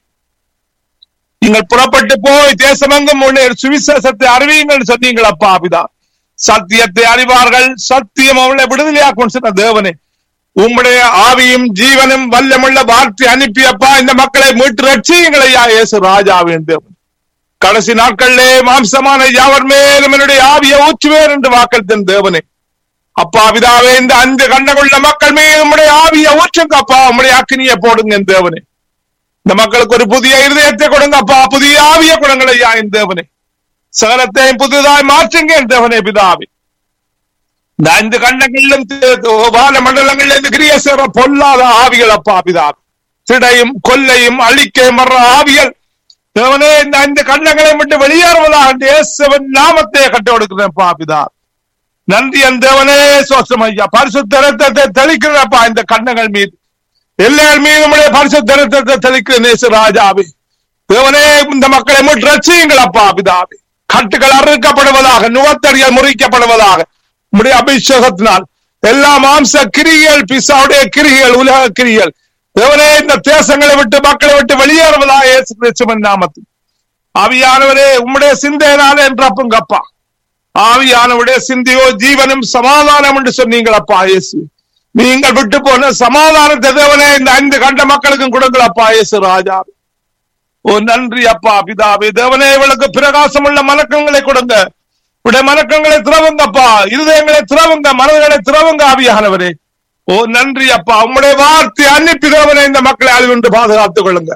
நீங்கள் புறப்பட்டு போய் தேசமெங்கும் சுவிசேஷத்தை அறிவியுங்கள் சொன்னீங்கள் அப்பா பிதா. சத்தியத்தை அறிவார்கள், சத்தியம் அவளை விடுதலையாக்கும் சொன்ன தேவனே, உம்முடைய ஆவியும் ஜீவனும் வல்லமுள்ள வார்த்தை அனுப்பியப்பா இந்த மக்களை மீட்டு ரட்சியுங்களையா இயேசு ராஜாவின் தேவன். கடைசி நாட்களிலே மாம்சமான யாவர் மேலும் என்னுடைய ஆவியை ஊற்றுவேன் என்று வாக்களித்த தேவனே, அப்பா பிதாவே, இந்த 5 கண்டங்குள்ள மக்கள் மீது உம்முடைய ஆவியை ஊற்றுங்க அப்பா, உம்முடைய அக்கினியை போடுங்க என் தேவனே. இந்த மக்களுக்கு ஒரு புதிய இருதயத்தை கொடுங்க அப்பா, புதிய ஆவியை கொடுங்களையா என் தேவனே. சகலத்தையும் புதிதாய் மாற்றுங்க என் தேவனே பிதாவே. இந்த 5 கண்டங்களிலும் வான மண்டலங்களில் கிரிய சேர பொல்லாத ஆவிகள் அப்பா பிதாவே, சிடையும் கொல்லையும் அழிக்கையும் வர்ற ஆவிகள் தேவனே இந்த 5 கண்டங்களை விட்டு வெளியேறுவதாக இயேசுவின் நாமத்தை கட்டி கொடுக்கிறேன் அப்பா பிதாவே. நன்றி என் தேவனே, சோஸ்திரம் ஐயா. பரிசுத்த இரத்தத்தை தெளிக்கிறப்பா இந்த கண்டங்கள் மீது, எல்லார் மீதும் பரிசுத்த இரத்தத்தை தெளிக்கிற நேசு ராஜாவே. தேவனே, இந்த மக்களை மீட்டு ரட்சியுங்கள் அப்பா பிதாவே. கட்டுகள் அறுக்கப்படுவதாக, நுகத்தடிகள் முறிக்கப்படுவதாக உம்முடைய அபிஷேகத்தினால் எல்லா மாம்ச கிரிகள், பிசாவுடைய கிரிகள், உலக கிரிகள் தேவனே இந்த தேசங்களை விட்டு மக்களை விட்டு வெளியேறுவதாக இயேசு கிறிஸ்துவின் நாமத்தில். ஆவியானவரே, உம்முடைய சிந்தையினாலே என்றப்பா, ஆவியானவருடைய சிந்தையோ ஜீவனும் சமாதானம் என்று சொன்னீங்கள் அப்பா இயேசு. நீங்கள் விட்டு போன சமாதானத்தை தேவனே இந்த 5 கண்ட மக்களுக்கும் கொடுங்கள் அப்பா இயேசு ராஜா. ஓ நன்றி அப்பா பிதாவே. தேவனே, இவளுக்கு பிரகாசம் உள்ள மனக்கங்களை கொடுங்க, உடைய மனக்கங்களை திறவுங்கப்பா, இருதயங்களை திறவுங்க, மனதுகளை திறவுங்க ஆவியானவரே. ஓ நன்றி அப்பா. உம்முடைய வார்த்தை அனுப்பி தேவனே இந்த மக்களை அழிவின்றி பாதுகாத்துக் கொள்ளுங்க.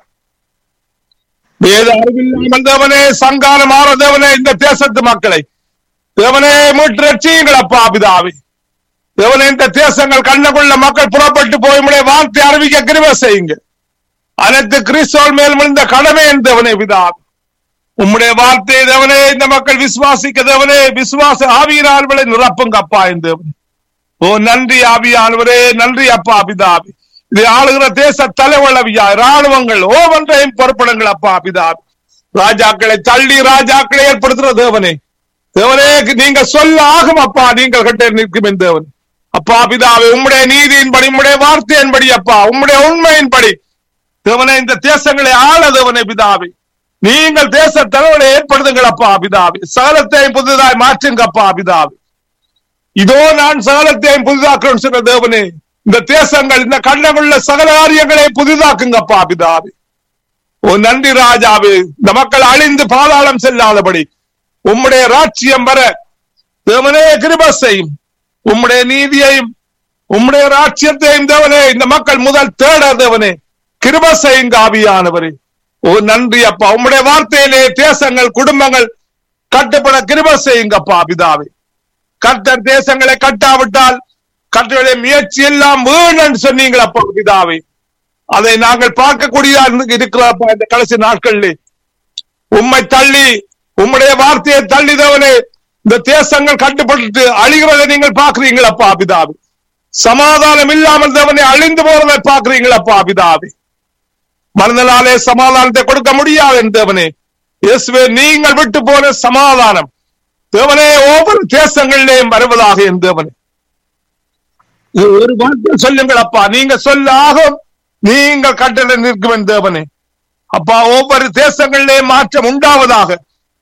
வேத அறிவில்லாமல் தேவனே சங்காரம் ஆற தேவனே இந்த தேசத்து மக்களை தேவனே மீட்டு ரட்சியுங்கள் அப்பா பிதாவே. தேவனே, இந்த தேசங்கள் கண்ணக்குள்ள மக்கள் புறப்பட்டு போய் உம்முடைய வார்த்தை அறிவிக்க கிருபை செய்யுங்க. அனைத்து கிறிஸ்தவர்கள் மேல் விழுந்த கடமை என் தேவனே பிதாவே. உம்முடைய வார்த்தையை தேவனே இந்த மக்கள் விசுவாசிக்க தேவனே விசுவாச ஆவியினார்களை நிரப்புங்க அப்பா என் தேவனே. ஓ நன்றி ஆவியானவரே, நன்றி அப்பா பிதாவே. இதை ஆளுகிற தேச தலைவளவியா இராணுவங்கள் ஒவ்வொன்றையும் பொறுப்படுங்கள் அப்பா பிதாவே. ராஜாக்களை தள்ளி ராஜாக்களை ஏற்படுத்துற தேவனே, தேவனே நீங்க சொல்ல ஆகும் அப்பா, நீங்கள் கட்ட நிற்கும் என் தேவன் அப்பா பிதாவே. உம்முடைய நீதியின்படி, உம்முடைய வார்த்தையின்படி அப்பா, உம்முடைய உண்மையின்படி தேவனே இந்த தேசங்களை ஆள தேவனே பிதாவே. நீங்கள் தேச தலைவரை ஏற்படுத்துங்கள் அப்பா பிதாவே. சகலத்தையும் புதிதாய் மாற்றுங்க அப்பா பிதாவே. இதோ நான் சகலத்தையும் புதிதாக்குறேன் சொன்ன தேவனே, இந்த தேசங்கள் இந்த கண்டங்குள்ள சகல காரியங்களை புதிதாக்குங்க அப்பா பிதாவே. ஓ நன்றி ராஜாவே. இந்த மக்கள் அழிந்து பாதாளம் செல்லாதபடி உம்முடைய ராட்சியம் வர தேவனே கிருபை செய்யும். உம்முடைய நீதியையும் உம்முடைய ராட்சியத்தையும் தேவனே இந்த மக்கள் முதல் தேட தேவனே கிருபை செய்யுங்க ஆவியானவரே. ஓ நன்றி அப்பா. உம்முடைய வார்த்தையிலே தேசங்கள் குடும்பங்கள் கட்டுப்பட கிருபை செய்யுங்கப்பா பிதாவே. கர்த்தர் தேசங்களை கட்டாவிட்டால் கர்த்தருடைய முயற்சி எல்லாம் வீண் சொன்னீங்களப்பா பிதாவே. அதை நாங்கள் பார்க்கக்கூடியதா இருக்கிறப்பா இந்த கடைசி நாட்களில். உம்மை தள்ளி உம்முடைய வார்த்தையை தள்ளிதவனே இந்த தேசங்கள் கட்டுப்பட்டு அழிகிறதை நீங்கள் பாக்குறீங்களப்பா பிதாவே. சமாதானம் இல்லாமல் தேவனை அழிந்து போறதை பாக்குறீங்களப்பா பிதாவே. மனதினாலே சமாதானத்தை கொடுக்க முடியாது என் தேவனே. இயேசுவே, நீங்கள் விட்டு போன சமாதானம் தேவனே ஒவ்வொரு தேசங்களிலேயும் வருவதாக என் தேவனே. ஒரு வார்த்தை சொல்லுங்கள் அப்பா, நீங்க சொல்லாகும், நீங்கள் கட்டளை நிற்கும் என் தேவனே. அப்பா, ஒவ்வொரு தேசங்களிலேயும் மாற்றம் உண்டாவதாக.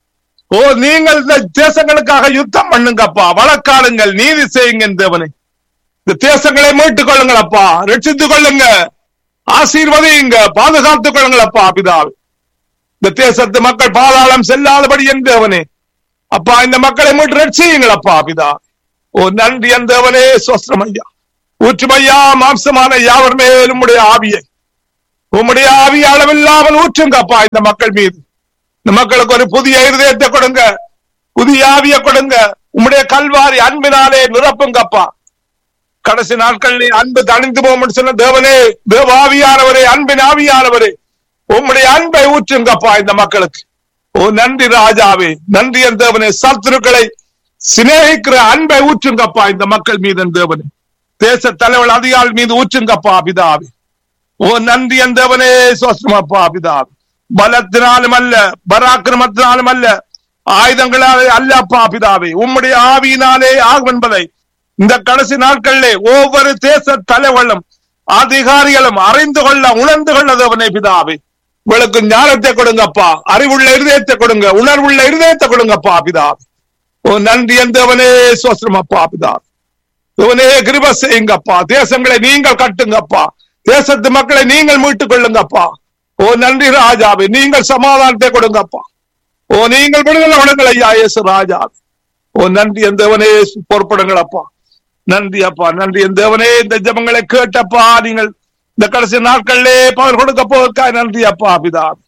நீங்கள் இந்த தேசங்களுக்காக யுத்தம் பண்ணுங்க அப்பா, வழக்காடுங்கள், நீதி செய்யுங்க என் தேவனே. இந்த தேசங்களை மீட்டுக் கொள்ளுங்கள் அப்பா, ரட்சித்துக் கொள்ளுங்க, ஆசீர்வதியுங்க, பாதுகாத்துக் கொள்ளுங்கள் அப்பா பிதாவே. இந்த தேசத்து மக்கள் பாதாளம் செல்லாதபடி என் தேவனே. அப்பா, இந்த மக்களை மீட்டு ரட்சியுங்கள் அப்பா பிதா. நன்றி என் தேவனே. சோஸ்திரம் ஐயா. ஊற்றுமையா மாம்சமான யாவர் மேலும் உம்முடைய ஆவியை, உம்முடைய ஆவிய அளவில்லாமல் ஊற்றுங்க அப்பா இந்த மக்கள் மீது. இந்த மக்களுக்கு ஒரு புதிய இருதயத்தை கொடுங்க, புதிய ஆவிய கொடுங்க. உம்முடைய கல்வாரி அன்பினாலே நிரப்புங்கப்பா. கடைசி நாட்களில் அன்பு தணிந்து போகும் சொன்ன தேவனே, தேவாவியானவரே, அன்பின் ஆவியானவரே, உம்முடைய அன்பை ஊற்றுங்கப்பா இந்த மக்களுக்கு. நன்றி ராஜாவே, நன்றி என் தேவனே. சத்துருக்களை சிநேகிக்கிற அன்பை ஊற்றுங்கப்பா இந்த மக்கள் மீது என் தேவனே. தேச தலைவர் அதிகாரி மீது ஊற்றுங்கப்பா பிதாவே. நன்றி என் தேவனே. சோஸ்திரமப்பா பிதாவே. பலத்தினாலும் அல்ல, பராக்கிரமத்தினாலும் அல்ல, ஆயுதங்களாலே அல்ல அப்பா பிதாவே, உம்முடைய ஆவியினாலே ஆகும் என்பதை இந்த கடைசி நாட்களிலே ஒவ்வொரு தேச தலைவர்களும் அதிகாரிகளும் அறிந்து கொள்ள, உணர்ந்து கொள்ள தேவனே பிதாவே. உங்களுக்கு ஞானத்தை கொடுங்கப்பா, அறிவுள்ள இருதயத்தை கொடுங்க, உணர்வுள்ள இருதயத்தை கொடுங்கப்பா பிதாவே. நன்றி என் தேவனே. சோஸ்திரமப்பா பிதாவே. தேவனே, கிருபை செய்யுங்கப்பா. தேசங்களை நீங்கள் கட்டுங்கப்பா, தேசத்து மக்களை நீங்கள் மீட்டுக் கொள்ளுங்கப்பா. நன்றி ராஜாவே. நீங்கள் சமாதானத்தை கொடுங்கப்பா. நீங்கள் விடுதலை கொடுங்கள் ஐயா இயேசு ராஜாவே. நன்றி என் தேவனே. பொறுப்படுங்கள் அப்பா. நன்றி அப்பா, நன்றி என் தேவனே. இந்த ஜெபங்களை கேட்டப்பா, நீங்கள் இந்த கடைசி நாட்களிலே பவர் கொடுக்க போவதற்காக நன்றி அப்பா பிதாவே.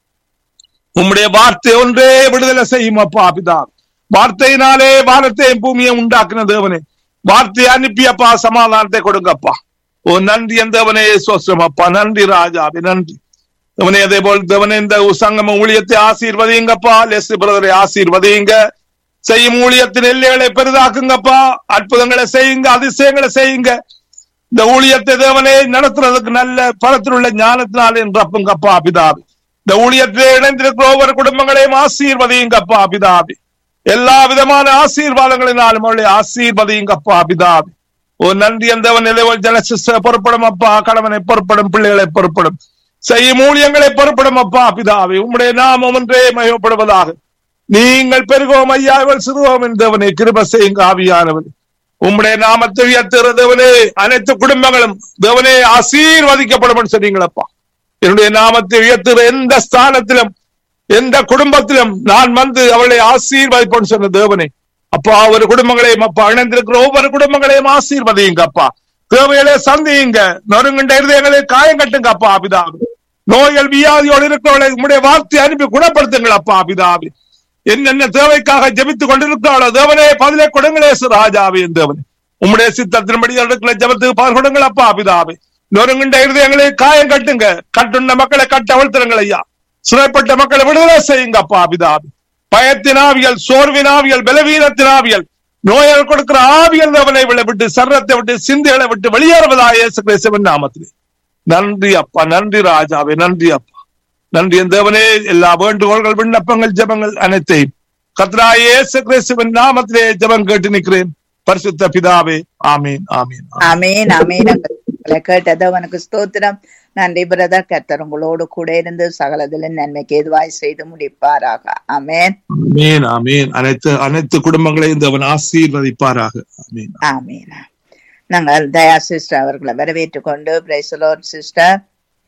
உம்முடைய வார்த்தை ஒன்றே விடுதலை செய்யும் அப்பா பிதாவே. வார்த்தையினாலே வானத்தையும் பூமியை உண்டாக்குன தேவனே, வார்த்தையை அனுப்பியப்பா, சமாதானத்தை கொடுங்கப்பா. நன்றி என் தேவனே. சோஸ்திரம் அப்பா. நன்றி ராஜாவே, நன்றி தேவனே. அதே போல் தேவனே, இந்த சங்கம ஊழியத்தை ஆசீர்வதிங்கப்பா. லெஸ்லி பிரதரை ஆசீர்வதிங்க. செய்யும் ஊழியத்தின் எல்லைகளை பெரிதாக்குங்கப்பா. அற்புதங்களை செய்யுங்க, அதிசயங்களை செய்யுங்க. இந்த ஊழியத்தை தேவனே நடத்துறதுக்கு நல்ல பலத்தில் உள்ள ஞானத்தினாலே நிரப்புங்கப்பா பிதாவே. இந்த ஊழியத்திலே இணைந்திருக்கிற ஒவ்வொரு குடும்பங்களையும் ஆசீர்வதியுங்கப்பா பிதாவே. எல்லா விதமான ஆசீர்வாதங்களினாலும் அவளை ஆசீர்வதியுங்கப்பா பிதாவே. நன்றி என் தேவன். ஜனசிஸ்ட பொறுப்படும் அப்பா, கணவனை பொறுப்படும், பிள்ளைகளை பொறுப்படும், செய்யும் ஊழியங்களை பொறுப்படும் அப்பா பிதாவே. உம்முடைய நாமம் ஒன்றே மகிமைப்படுவதாக. நீங்கள் பெருகவும் ஐயா, சிறுவோம் என் தேவனே. கிருபை செய்யுங்க ஆவியானவனே. உம்முடைய நாமத்தை உயர்த்துகிற தேவனே, அனைத்து குடும்பங்களும் தேவனே ஆசீர்வதிக்கப்படும் சொன்னீங்களப்பா. என்னுடைய நாமத்தை உயர்த்துகிற எந்த ஸ்தானத்திலும், எந்த குடும்பத்திலும் நான் வந்து அவளை ஆசீர்வதிப்போன்னு சொன்ன தேவனே. அப்பா, ஒரு குடும்பங்களையும் அப்பா, இணைந்திருக்கிற ஒவ்வொரு குடும்பங்களையும் ஆசீர்வதியுங்க அப்பா. தேவைகளை சந்தியுங்க, நொறுங்குண்ட இருதயங்களை காயம் கட்டுங்க அப்பா பிதாவே. நோய்கள் வியாதியோடு இருக்கிறவர்களை உம்முடைய வார்த்தை அனுப்பி குணப்படுத்துங்கள் அப்பா பிதாவே. என்னென்ன தேவைக்காக ஜெபித்துக் கொண்டிருக்கிறாளோ தேவனே, பதிலை கொடுங்களே ராஜாவே. தேவனே, உம்முடைய சித்தத்தின்படி இருக்கிற ஜெபத்துக்கு பால் கொடுங்கள் அப்பா பிதாவே. நொறுங்குண்ட இருதயங்களை காயம் கட்டுங்க, கட்டுண்ட மக்களை கட்டவழ்த்துறங்கள் ஐயா. சிறைப்பட்ட மக்களை விடுதலை செய்யுங்க அப்பா பிதாவே. பயத்தின் ஆவியல், சோர்வின் ஆவியல், பலவீனத்தின் ஆவியல், நோயால் கொடுக்கிற ஆவியல் தேவனை விட்டு, சர்ரத்தை விட்டு, சிந்தைகளை விட்டு வெளியேறுவதா இயேசு கிறிஸ்துவின் நாமத்திலே. நன்றி அப்பா, நன்றி ராஜாவே, நன்றி அப்பா, நன்றி என் தேவனே. எல்லா வேண்டுகோள்கள், விண்ணப்பங்கள், ஜெபங்கள் அனைத்தையும் கர்த்தராகிய இயேசு கிறிஸ்துவின் நாமத்திலே ஜெபம் கேட்டு நிற்கிறேன் பரிசுத்த பிதாவே. ஆமீன், ஆமீன், ஆமீன், ஆமீன். கேட்டது அவனுக்கு ஸ்தோத்திரம். நன்றி பிரதர். கர்த்தர் உங்களோடு கூட இருந்து சகலதிலும் நன்மைக்கு ஏதுவாய் செய்து முடிப்பாராக. ஆமேன், ஆமீன், ஆமீன். அனைத்து குடும்பங்களையும் தேவன் ஆசீர்வதிப்பாராக. ஆமீன், ஆமீன். நாங்கள் தயா சிஸ்டர் அவர்களை வரவேற்றுக் கொண்டு, பிரைஸ் தி லார்ட் சிஸ்டர்.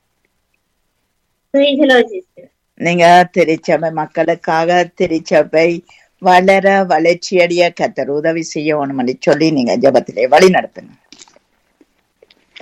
நீங்க திருச்சபை மக்களுக்காக, திருச்சபை வளர வளர்ச்சியடைய கர்த்தர் உதவி செய்யணும்னு சொல்லி நீங்க ஜெபத்திலே வழி நடத்துங்க.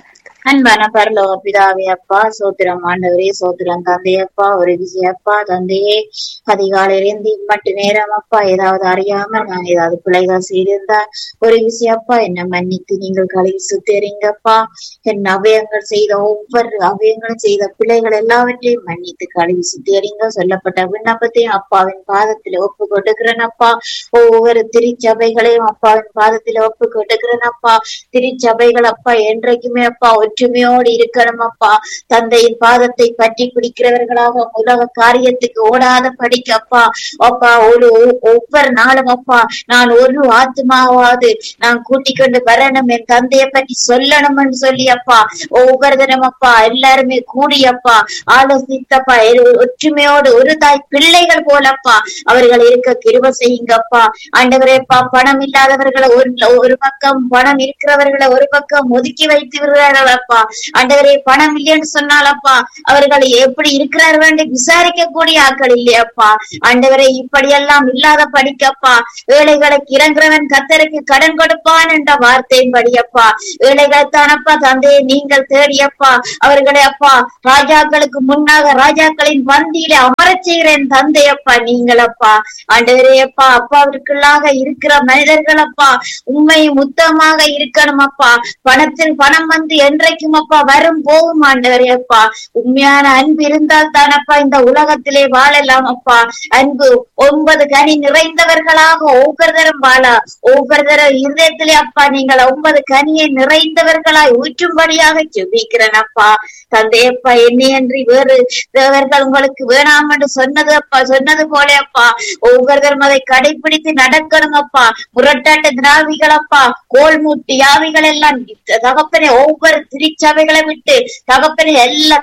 அன்பான பரலோக பிதாவே அப்பா, சோத்திரம் ஆண்டவரே, சோத்திரம் தந்தையப்பா, ஒரு விஷயப்பா தந்தையே, அதிகாலையிலிருந்து இம்மட்டு நேரம் அப்பா ஏதாவது அறியாமல் நான் ஏதாவது பிழைகள் செய்திருந்தா ஒரு விஷயப்பா என்னை மன்னித்து நீங்கள் கழுவி சுத்தரிங்கப்பா. என் அவயங்கள் செய்த ஒவ்வொரு அவயங்களும் செய்த பிழைகள் எல்லாவற்றையும் மன்னித்து கழுவி சுத்தரிங்க. சொல்லப்பட்ட விண்ணப்பத்தையும் அப்பாவின் பாதத்தில் ஒப்பு கொடுக்கிறேன் அப்பா. ஒவ்வொரு திருச்சபைகளையும் அப்பாவின் பாதத்தில் ஒப்பு கொடுக்கிறேன் அப்பா. திருச்சபைகள் அப்பா என்றைக்குமே அப்பா ஒற்றுமையோடு இருக்கணும் அப்பா. தந்தையின் பாதத்தை பற்றி பிடிக்கிறவர்களாக உலக காரியத்துக்கு ஓடாத படிக்கப்பா அப்பா. ஒவ்வொரு நாளும் அப்பா நான் ஒரு ஆத்மாவாது நான் கூட்டிக் கொண்டு வரணும், என் தந்தையை பற்றி சொல்லணும்னு சொல்லி அப்பா ஒவ்வொரு தினம் அப்பா எல்லாருமே கூடியப்பா ஆலோசித்தப்பா ஒற்றுமையோடு ஒரு தாய் பிள்ளைகள் போலப்பா அவர்கள் இருக்க கிருபை செய்யுங்கப்பா. ஆண்டவரேப்பா, பணம் இல்லாதவர்களை ஒரு பக்கம், பணம் இருக்கிறவர்களை ஒரு பக்கம் ஒதுக்கி வைத்து விடுறார்களப்பா. ஆண்டவரே, பணம் இல்லைன்னு சொன்னாலப்பா அவர்களை எப்படி இருக்கிறார்கள் என்று விசாரிக்கக்கூடிய ஆட்கள் இல்லையப்பா. ஆண்டவரே, இப்படியெல்லாம் இல்லாத படிக்கப்பா ஏழைகளுக்கு இறங்குறவன் கர்த்தருக்கு கடன் கொடுப்பான் என்ற வார்த்தையின் படியப்பா ஏழைகளைத்தானப்பா தந்தையை நீங்கள் தேடியப்பா அவர்களை அப்பா ராஜாக்களுக்கு முன்னாக ராஜாக்களின் பந்தியில அமரச் செய்கிறேன் தந்தையப்பா நீங்களப்பா. ஆண்டவரே அப்பா, அப்பாவிற்குள்ளாக இருக்கிற மனிதர்கள் அப்பா உண்மையும் உத்தமமாக இருக்கணும் அப்பா. பணத்தில் பணம் வந்து என்றைக்கும் அப்பா வரும் போகும் ஆண்டவரே அப்பா. உண்மையான அன்பு இருந்தால் தானப்பா இந்த உலகத்திலே வாழலாம் அப்பா. அன்பு 9 கனி நிறைந்தவர்களாக ஒவ்வொருத்தரும் வாழ ஒவ்வொருத்தரும் இருதயத்திலே அப்பா நீங்கள் 9 கனியை நிறைந்தவர்களாய் ஊற்றும்படியாக ஜெபிக்கிறேன் அப்பா. தந்தையப்பா, என்னை அன்றி வேறு தேவர்கள் உங்களுக்கு வேணாம் என்று சொன்னது போல அப்பா ஒவ்வொருத்தரும் அதை கடைபிடித்து நடக்கணும் அப்பா. முரட்டாட்ட திராவிகள் அப்பா, கோல்மூட்டி யாவிகள் எல்லாம் தகப்பனை ஒவ்வொரு திருச்சபைகளை விட்டு தகப்பனை எல்லா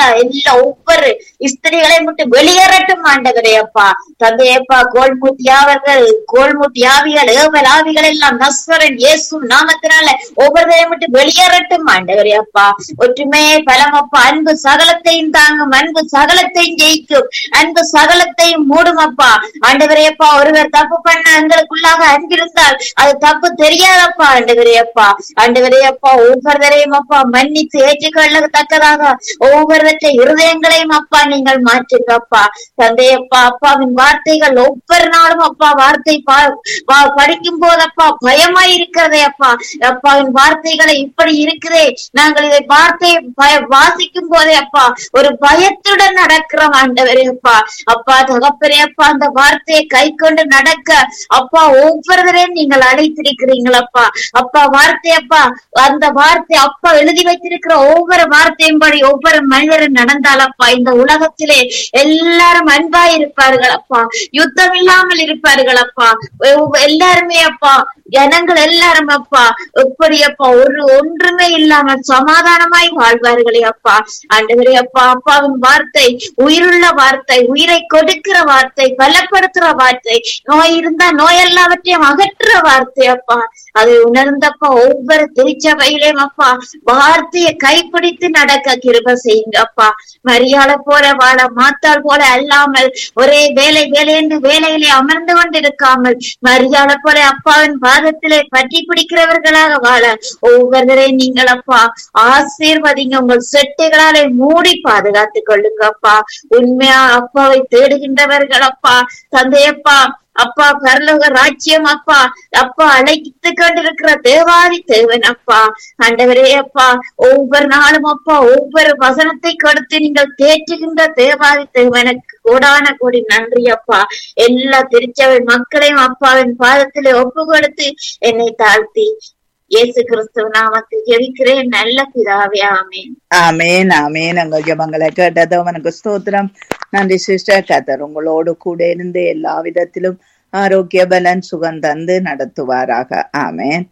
ஒவ்வொரு ஸ்திரிகளை விட்டு வெளியேறட்டும் ஆண்டவரே அப்பா. தந்தையப்பா, கோல்மூட்டி யாவிகள் ஏவல் ஆவிகள் எல்லாம் நஸ்வரன் இயேசு நாமத்தினால ஒவ்வொருவரையும் விட்டு வெளியேறட்டும் ஆண்டவரே அப்பா. ஒற்றுமையே பலம் அப்பா. அன்பு சகலத்தையும் தாங்கும், அன்பு சகலத்தையும் ஜெயிக்கும், அன்பு சகலத்தையும் மூடும் அப்பா. ஆண்டவரே அப்பா, ஒருவர் தப்பு பண்ண எங்களுக்குள்ளாக அன்பிருந்தால் அது தப்பு தெரியாதப்பா ஆண்டவரே அப்பா. ஆண்டவரே அப்பா, ஒவ்வொருவரையும் அப்பா மன்னித்து ஏற்றுக்கொள்ளத்தக்கதாக ஒவ்வொருவற்றை இருதயங்களையும் அப்பா நீங்கள் மாற்றுங்கப்பா. தந்தையப்பா, அப்பாவின் வார்த்தைகள் ஒவ்வொரு நாளும் அப்பா வார்த்தை படிக்கும் போதப்பா பயமாய் இருக்கிறதே அப்பா. அப்பாவின் வார்த்தைகளை இப்படி இருக்குதே, நாங்கள் இதை வாசிக்கும் போதே அப்பா ஒரு பயத்துடன் நடக்கிறோம் ஆண்டவரே அப்பா. அப்பா தகப்பரே அப்பா, அந்த வார்த்தையை கை கொண்டு நடக்க அப்பா ஒவ்வொருவரையும் நீங்கள் அழைத்திருக்கிறீங்களப்பா. அப்பா வார்த்தையப்பா, அந்த வார்த்தை அப்பா எழுதி வைத்திருக்கிற ஒவ்வொரு வார்த்தையும் படி ஒவ்வொரு மனிதரும் நடந்தாலப்பா இந்த உலகத்திலே எல்லாரும் அன்பாய் இருப்பார்கள் அப்பா. யுத்தம் இல்லாமல் இருப்பார்கள் அப்பா. எல்லாருமே அப்பா ஜனங்கள் எல்லாரும் அப்பா எப்படி அப்பா ஒன்றுமே இல்லாமல் சமாதானமாய் வாழ்வார்களே அப்பா. ஆண்டவரே அப்பா, அப்பாவின் வார்த்தை உயிருள்ள வார்த்தை, உயிரை கொடுக்கிற வார்த்தை, பலப்படுத்துற வார்த்தை, நோய் இருந்தா நோய் எல்லாவற்றையும் அகற்றுற வார்த்தை அப்பா. அதை உணர்ந்தப்பா ஒவ்வொரு திருச்சபையிலேயும் அப்பா வார்த்தையை கைப்பிடித்து நடக்க கிருபை செய்யுங்க அப்பா. மரியாதை போல வாழ மாத்தாள் போல அல்லாமல் ஒரே வேலை என்று வேலையிலே அமர்ந்து கொண்டிருக்காமல் மரியாதை போல அப்பாவின் பாதத்திலே பற்றி பிடிக்கிறவர்களாக வாழ ஒவ்வொருவரையும் நீங்கள் அப்பா ஆசீர்வதிங்க. உங்கள் செட்டுகளாலே மூடி பாதுகாத்துக் கொள்ளுங்கப்பா. உண்மையா அப்பாவை தேடுகின்றவர்கள் அப்பா தந்தையப்பா அப்பா பரலோக ராஜ்யம் அப்பா அழைத்து கொண்டிருக்கிற தேவாதி தேவன் அப்பா. ஆண்டவரே அப்பா, ஒவ்வொரு நாளும் அப்பா ஒவ்வொரு வசனத்தை கொடுத்து நீங்கள் தேற்றுகின்ற தேவாதி தேவனுக்கு கோடான கோடி நன்றி அப்பா. எல்லா திருச்சபை மக்களையும் அப்பாவின் பாதத்திலே ஒப்பு கொடுத்து என்னை தாழ்த்தி இயேசு கிறிஸ்துவ நாமத்தில் ஜெபிக்கிறேன் நல்ல பிதாவே, ஆமேன். ஆமேன் ஆமேன். உங்கள் ஜெபங்களை கேட்டது உனக்கு ஸ்தோத்திரம். நன்றி சிஸ்டர். கர்த்தர் உங்களோடு கூட இருந்து எல்லா விதத்திலும் ஆரோக்கிய பலன் சுகம் தந்து நடத்துவாராக. ஆமேன்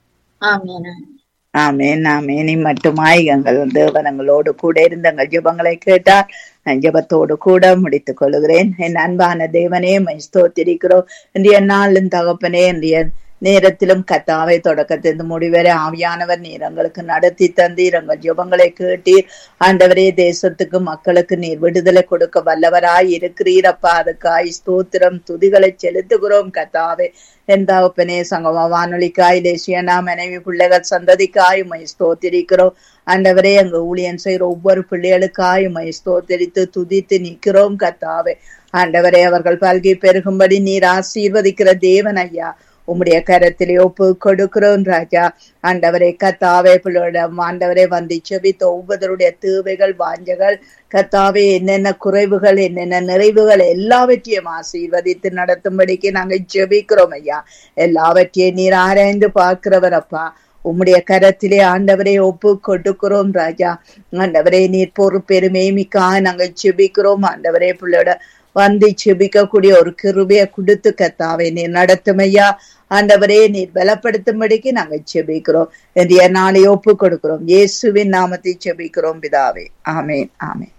ஆமேன் ஆமேன். மட்டுமாய் எங்கள் தேவனங்களோடு கூட இருந்து எங்கள் ஜெபங்களை கேட்டார். ஜெபத்தோடு கூட முடித்துக் கொள்கிறேன். என் அன்பான தேவனே ஸ்தோத்திரிக்கிறோம். இன்றைய நாளின் தகப்பனே, இன்றைய நேரத்திலும் கத்தாவை தொடக்கத்திலிருந்து முடிவரை ஆவியானவர் நீர் எங்களுக்கு நடத்தி தந்தீர். எங்கள் ஜெபங்களை கேட்டீர் ஆண்டவரே. தேசத்துக்கு மக்களுக்கு நீர் விடுதலை கொடுக்க வல்லவராய் இருக்கிறீரப்பா. அதுக்காய் ஸ்தோத்திரம் துதிகளை செலுத்துகிறோம் கத்தாவே. எந்தாப்பனே சங்கம வானொலிக்காய் தேசியனா மனைவி பிள்ளைகள் சந்ததிக்காய் உம்மை ஸ்தோத்திரிக்கிறோம் ஆண்டவரே. எங்க ஊழியன் செய்கிற ஒவ்வொரு பிள்ளைகளுக்காய் உம்மை ஸ்தோத்திரித்து துதித்து நிற்கிறோம் கத்தாவே. ஆண்டவரே, அவர்கள் பல்கி பெருகும்படி நீர் ஆசீர்வதிக்கிற தேவன் ஐயா. உம்முடைய கரத்திலே ஒப்பு கொடுக்கிறோம் ராஜா. ஆண்டவரே கத்தாவே பிள்ளையிடம் ஆண்டவரே வந்து செபித்த ஒவ்வொருடைய தேவைகள் வாஞ்சகள் கத்தாவே என்னென்ன குறைவுகள் என்னென்ன நிறைவுகள் எல்லாவற்றையும் ஆசீர்வதித்து நடத்தும்படிக்கு நாங்கள் ஜெபிக்கிறோம் ஐயா. எல்லாவற்றையும் நீர் ஆராய்ந்து பார்க்கிறவர் அப்பா. உம்முடைய கரத்திலே ஆண்டவரே ஒப்பு கொடுக்கிறோம் ராஜா. ஆண்டவரே நீர் பொறுப்பெருமை மிக்காக நாங்கள் ஜெபிக்கிறோம் ஆண்டவரே. பிள்ளையோட வந்து செபிக்கக்கூடிய ஒரு கிருபையை கொடுத்து கத்தாவே நீர் நடத்துமையா. ஆண்டவரே நீர் பலப்படுத்தும்படிக்கு நாங்கள் செபிக்கிறோம். இன்றைய நாளை ஒப்பு கொடுக்கிறோம். இயேசுவின் நாமத்தை செபிக்கிறோம் பிதாவே. ஆமேன் ஆமேன்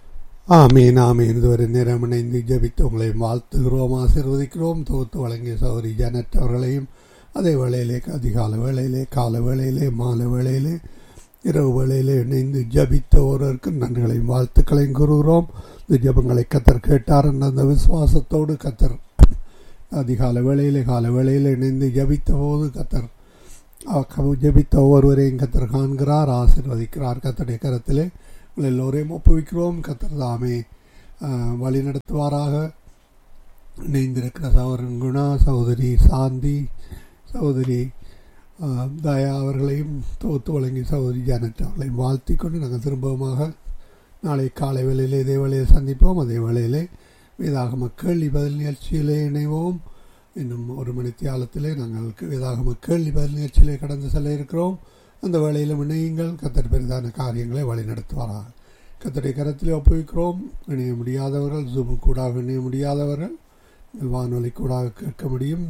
ஆமீன் ஆமீன். இதுவரை நேரம் இணைந்து ஜெபித்து உங்களை வாழ்த்துகிறோம், ஆசீர்வதிக்கிறோம். தொகுத்து வழங்கிய சௌரி ஜனட் அவர்களையும் அதே வேளையிலே அதிகால வேளையிலே கால வேளையிலே மாலை வேளையிலே இரவு வேளையிலே இணைந்து ஜபித்த ஒருவருக்கும் நன்றிகளையும் வாழ்த்துக்களையும் கூறுகிறோம். இந்த ஜபங்களை கத்தர் கேட்டார் என்ற அந்த விசுவாசத்தோடு கத்தர் அதிகால வேளையிலே கால வேளையிலே இணைந்து ஜபித்த போது கத்தர் ஜபித்த ஒவ்வொருவரையும் கத்தர் காண்கிறார், ஆசீர்வதிக்கிறார். கத்தருடைய கரத்திலே எல்லோரையும் ஒப்புவிக்கிறோம். கத்தர் தாமே வழி நடத்துவாராக. இணைந்திருக்கிற சகோதரன் குணா, சகோதரி சாந்தி, சகோதரி தயா அவர்களையும் தொகுத்து வழங்கி சகோதரி ஜானட் அவர்களையும் வாழ்த்தி கொண்டு நாங்கள் திரும்பவுமாக நாளை காலை வேளையிலே இதே வேளையை சந்திப்போம். அதே வேளையிலே வேதாகம கேள்வி பதில் நிகழ்ச்சியிலே இணைவோம். இன்னும் ஒரு மணி தியாலத்திலே நாங்கள் வேதாகம கேள்வி பதில் நிகழ்ச்சியிலே கடந்து செல்ல இருக்கிறோம். அந்த வேளையிலும் இணையுங்கள். கத்தர் பெரிதான காரியங்களை வழி நடத்துவாராக. கத்தருடைய கரத்திலே ஒப்புவிக்கிறோம். இணைய முடியாதவர்கள் ஜூம் கூடாக இணைய முடியாதவர்கள் வானொலி கூடாக கேட்க முடியும்.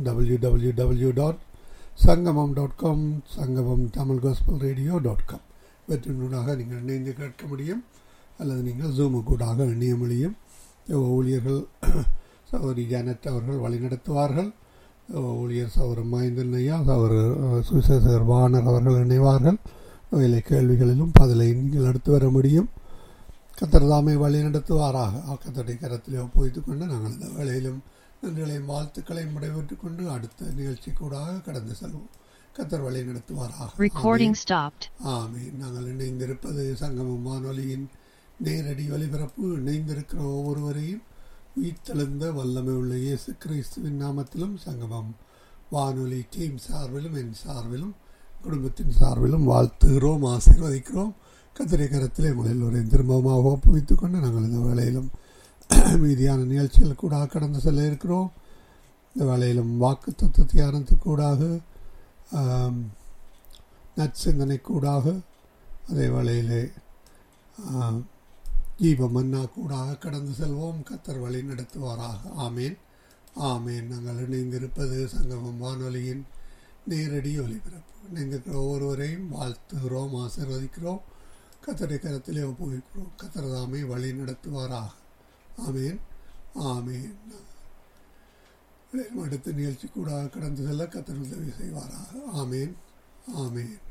www.sangamam.com சங்கமம் தமிழ் காஸ்பல் ரேடியோ.com இவற்றினூடாக நீங்கள் இணைந்து கேட்க முடியும். அல்லது நீங்கள் ஜூமு கூடாக இணைய முடியும். ஊழியர்கள் சகோதரி ஜானட் அவர்கள் வழிநடத்துவார்கள். ஊழியர் சகோதரர் மகேந்திரன் ஐயா, சகோதரர் சுசேசர் வானர் அவர்கள் இணைவார்கள். வேலை கேள்விகளிலும் பதிலை நீங்கள் எடுத்து வர முடியும். கத்தர் தாமே வழி நடத்துவாராக. கத்தருடைய கரத்திலே ஒப்புவித்துக் கொண்டு நாங்கள் இந்த வேலையிலும் நன்றிகளையும் வாழ்த்துக்களையும் விடைபெற்றுக் கொண்டு அடுத்த நிகழ்ச்சி கூடாக கடந்து செல்வோம். கத்தர் வழி நடத்துவாராக. ஆமீன். நாங்கள் இணைந்திருப்பது சங்கமம் வானொலியின் நேரடி ஒலிபரப்பு. இணைந்திருக்கிற ஒவ்வொருவரையும் உயிர்த்தெழுந்த வல்லமை உள்ள இயேசு கிறிஸ்துவின் நாமத்திலும் சங்கமம் வானொலி டீம் சார்பிலும் என் சார்பிலும் குடும்பத்தின் சார்பிலும் வாழ்த்துகிறோம், ஆசீர்வதிக்கிறோம். கத்தரை கரத்திலே உங்கள் எல்லோரையும் திரும்பமாக ஒப்புவித்துக் கொண்டு நாங்கள் இந்த வேளையிலும் மீதியான நிகழ்ச்சிகள் கூட கடந்து செல்ல இருக்கிறோம். இந்த வேளையிலும் வாக்கு தத்துவ தியானத்துக்கூடாக நற்சிந்தனை கூடாக அதே வேளையிலே ஜீவ மன்னா கூடாக கடந்து செல்வோம். கத்தர் வழி நடத்துவாராக. ஆமேன் ஆமேன். நாங்கள் இணைந்திருப்பது சங்கமம் வானொலியின் நேரடி ஒலிபரப்பு. இணைந்திருக்கிற ஒவ்வொருவரையும் வாழ்த்துகிறோம், ஆசீர்வதிக்கிறோம். கத்தரை கரத்திலே ஒப்புவிக்கிறோம். கத்தர் தாமே வழி நடத்துவாராக. ஆமேன் ஆமேன். அடுத்த நிகழ்ச்சி கூட கடந்து செல்ல கத்தர் உதவி செய்வாராக. ஆமேன் ஆமேன்.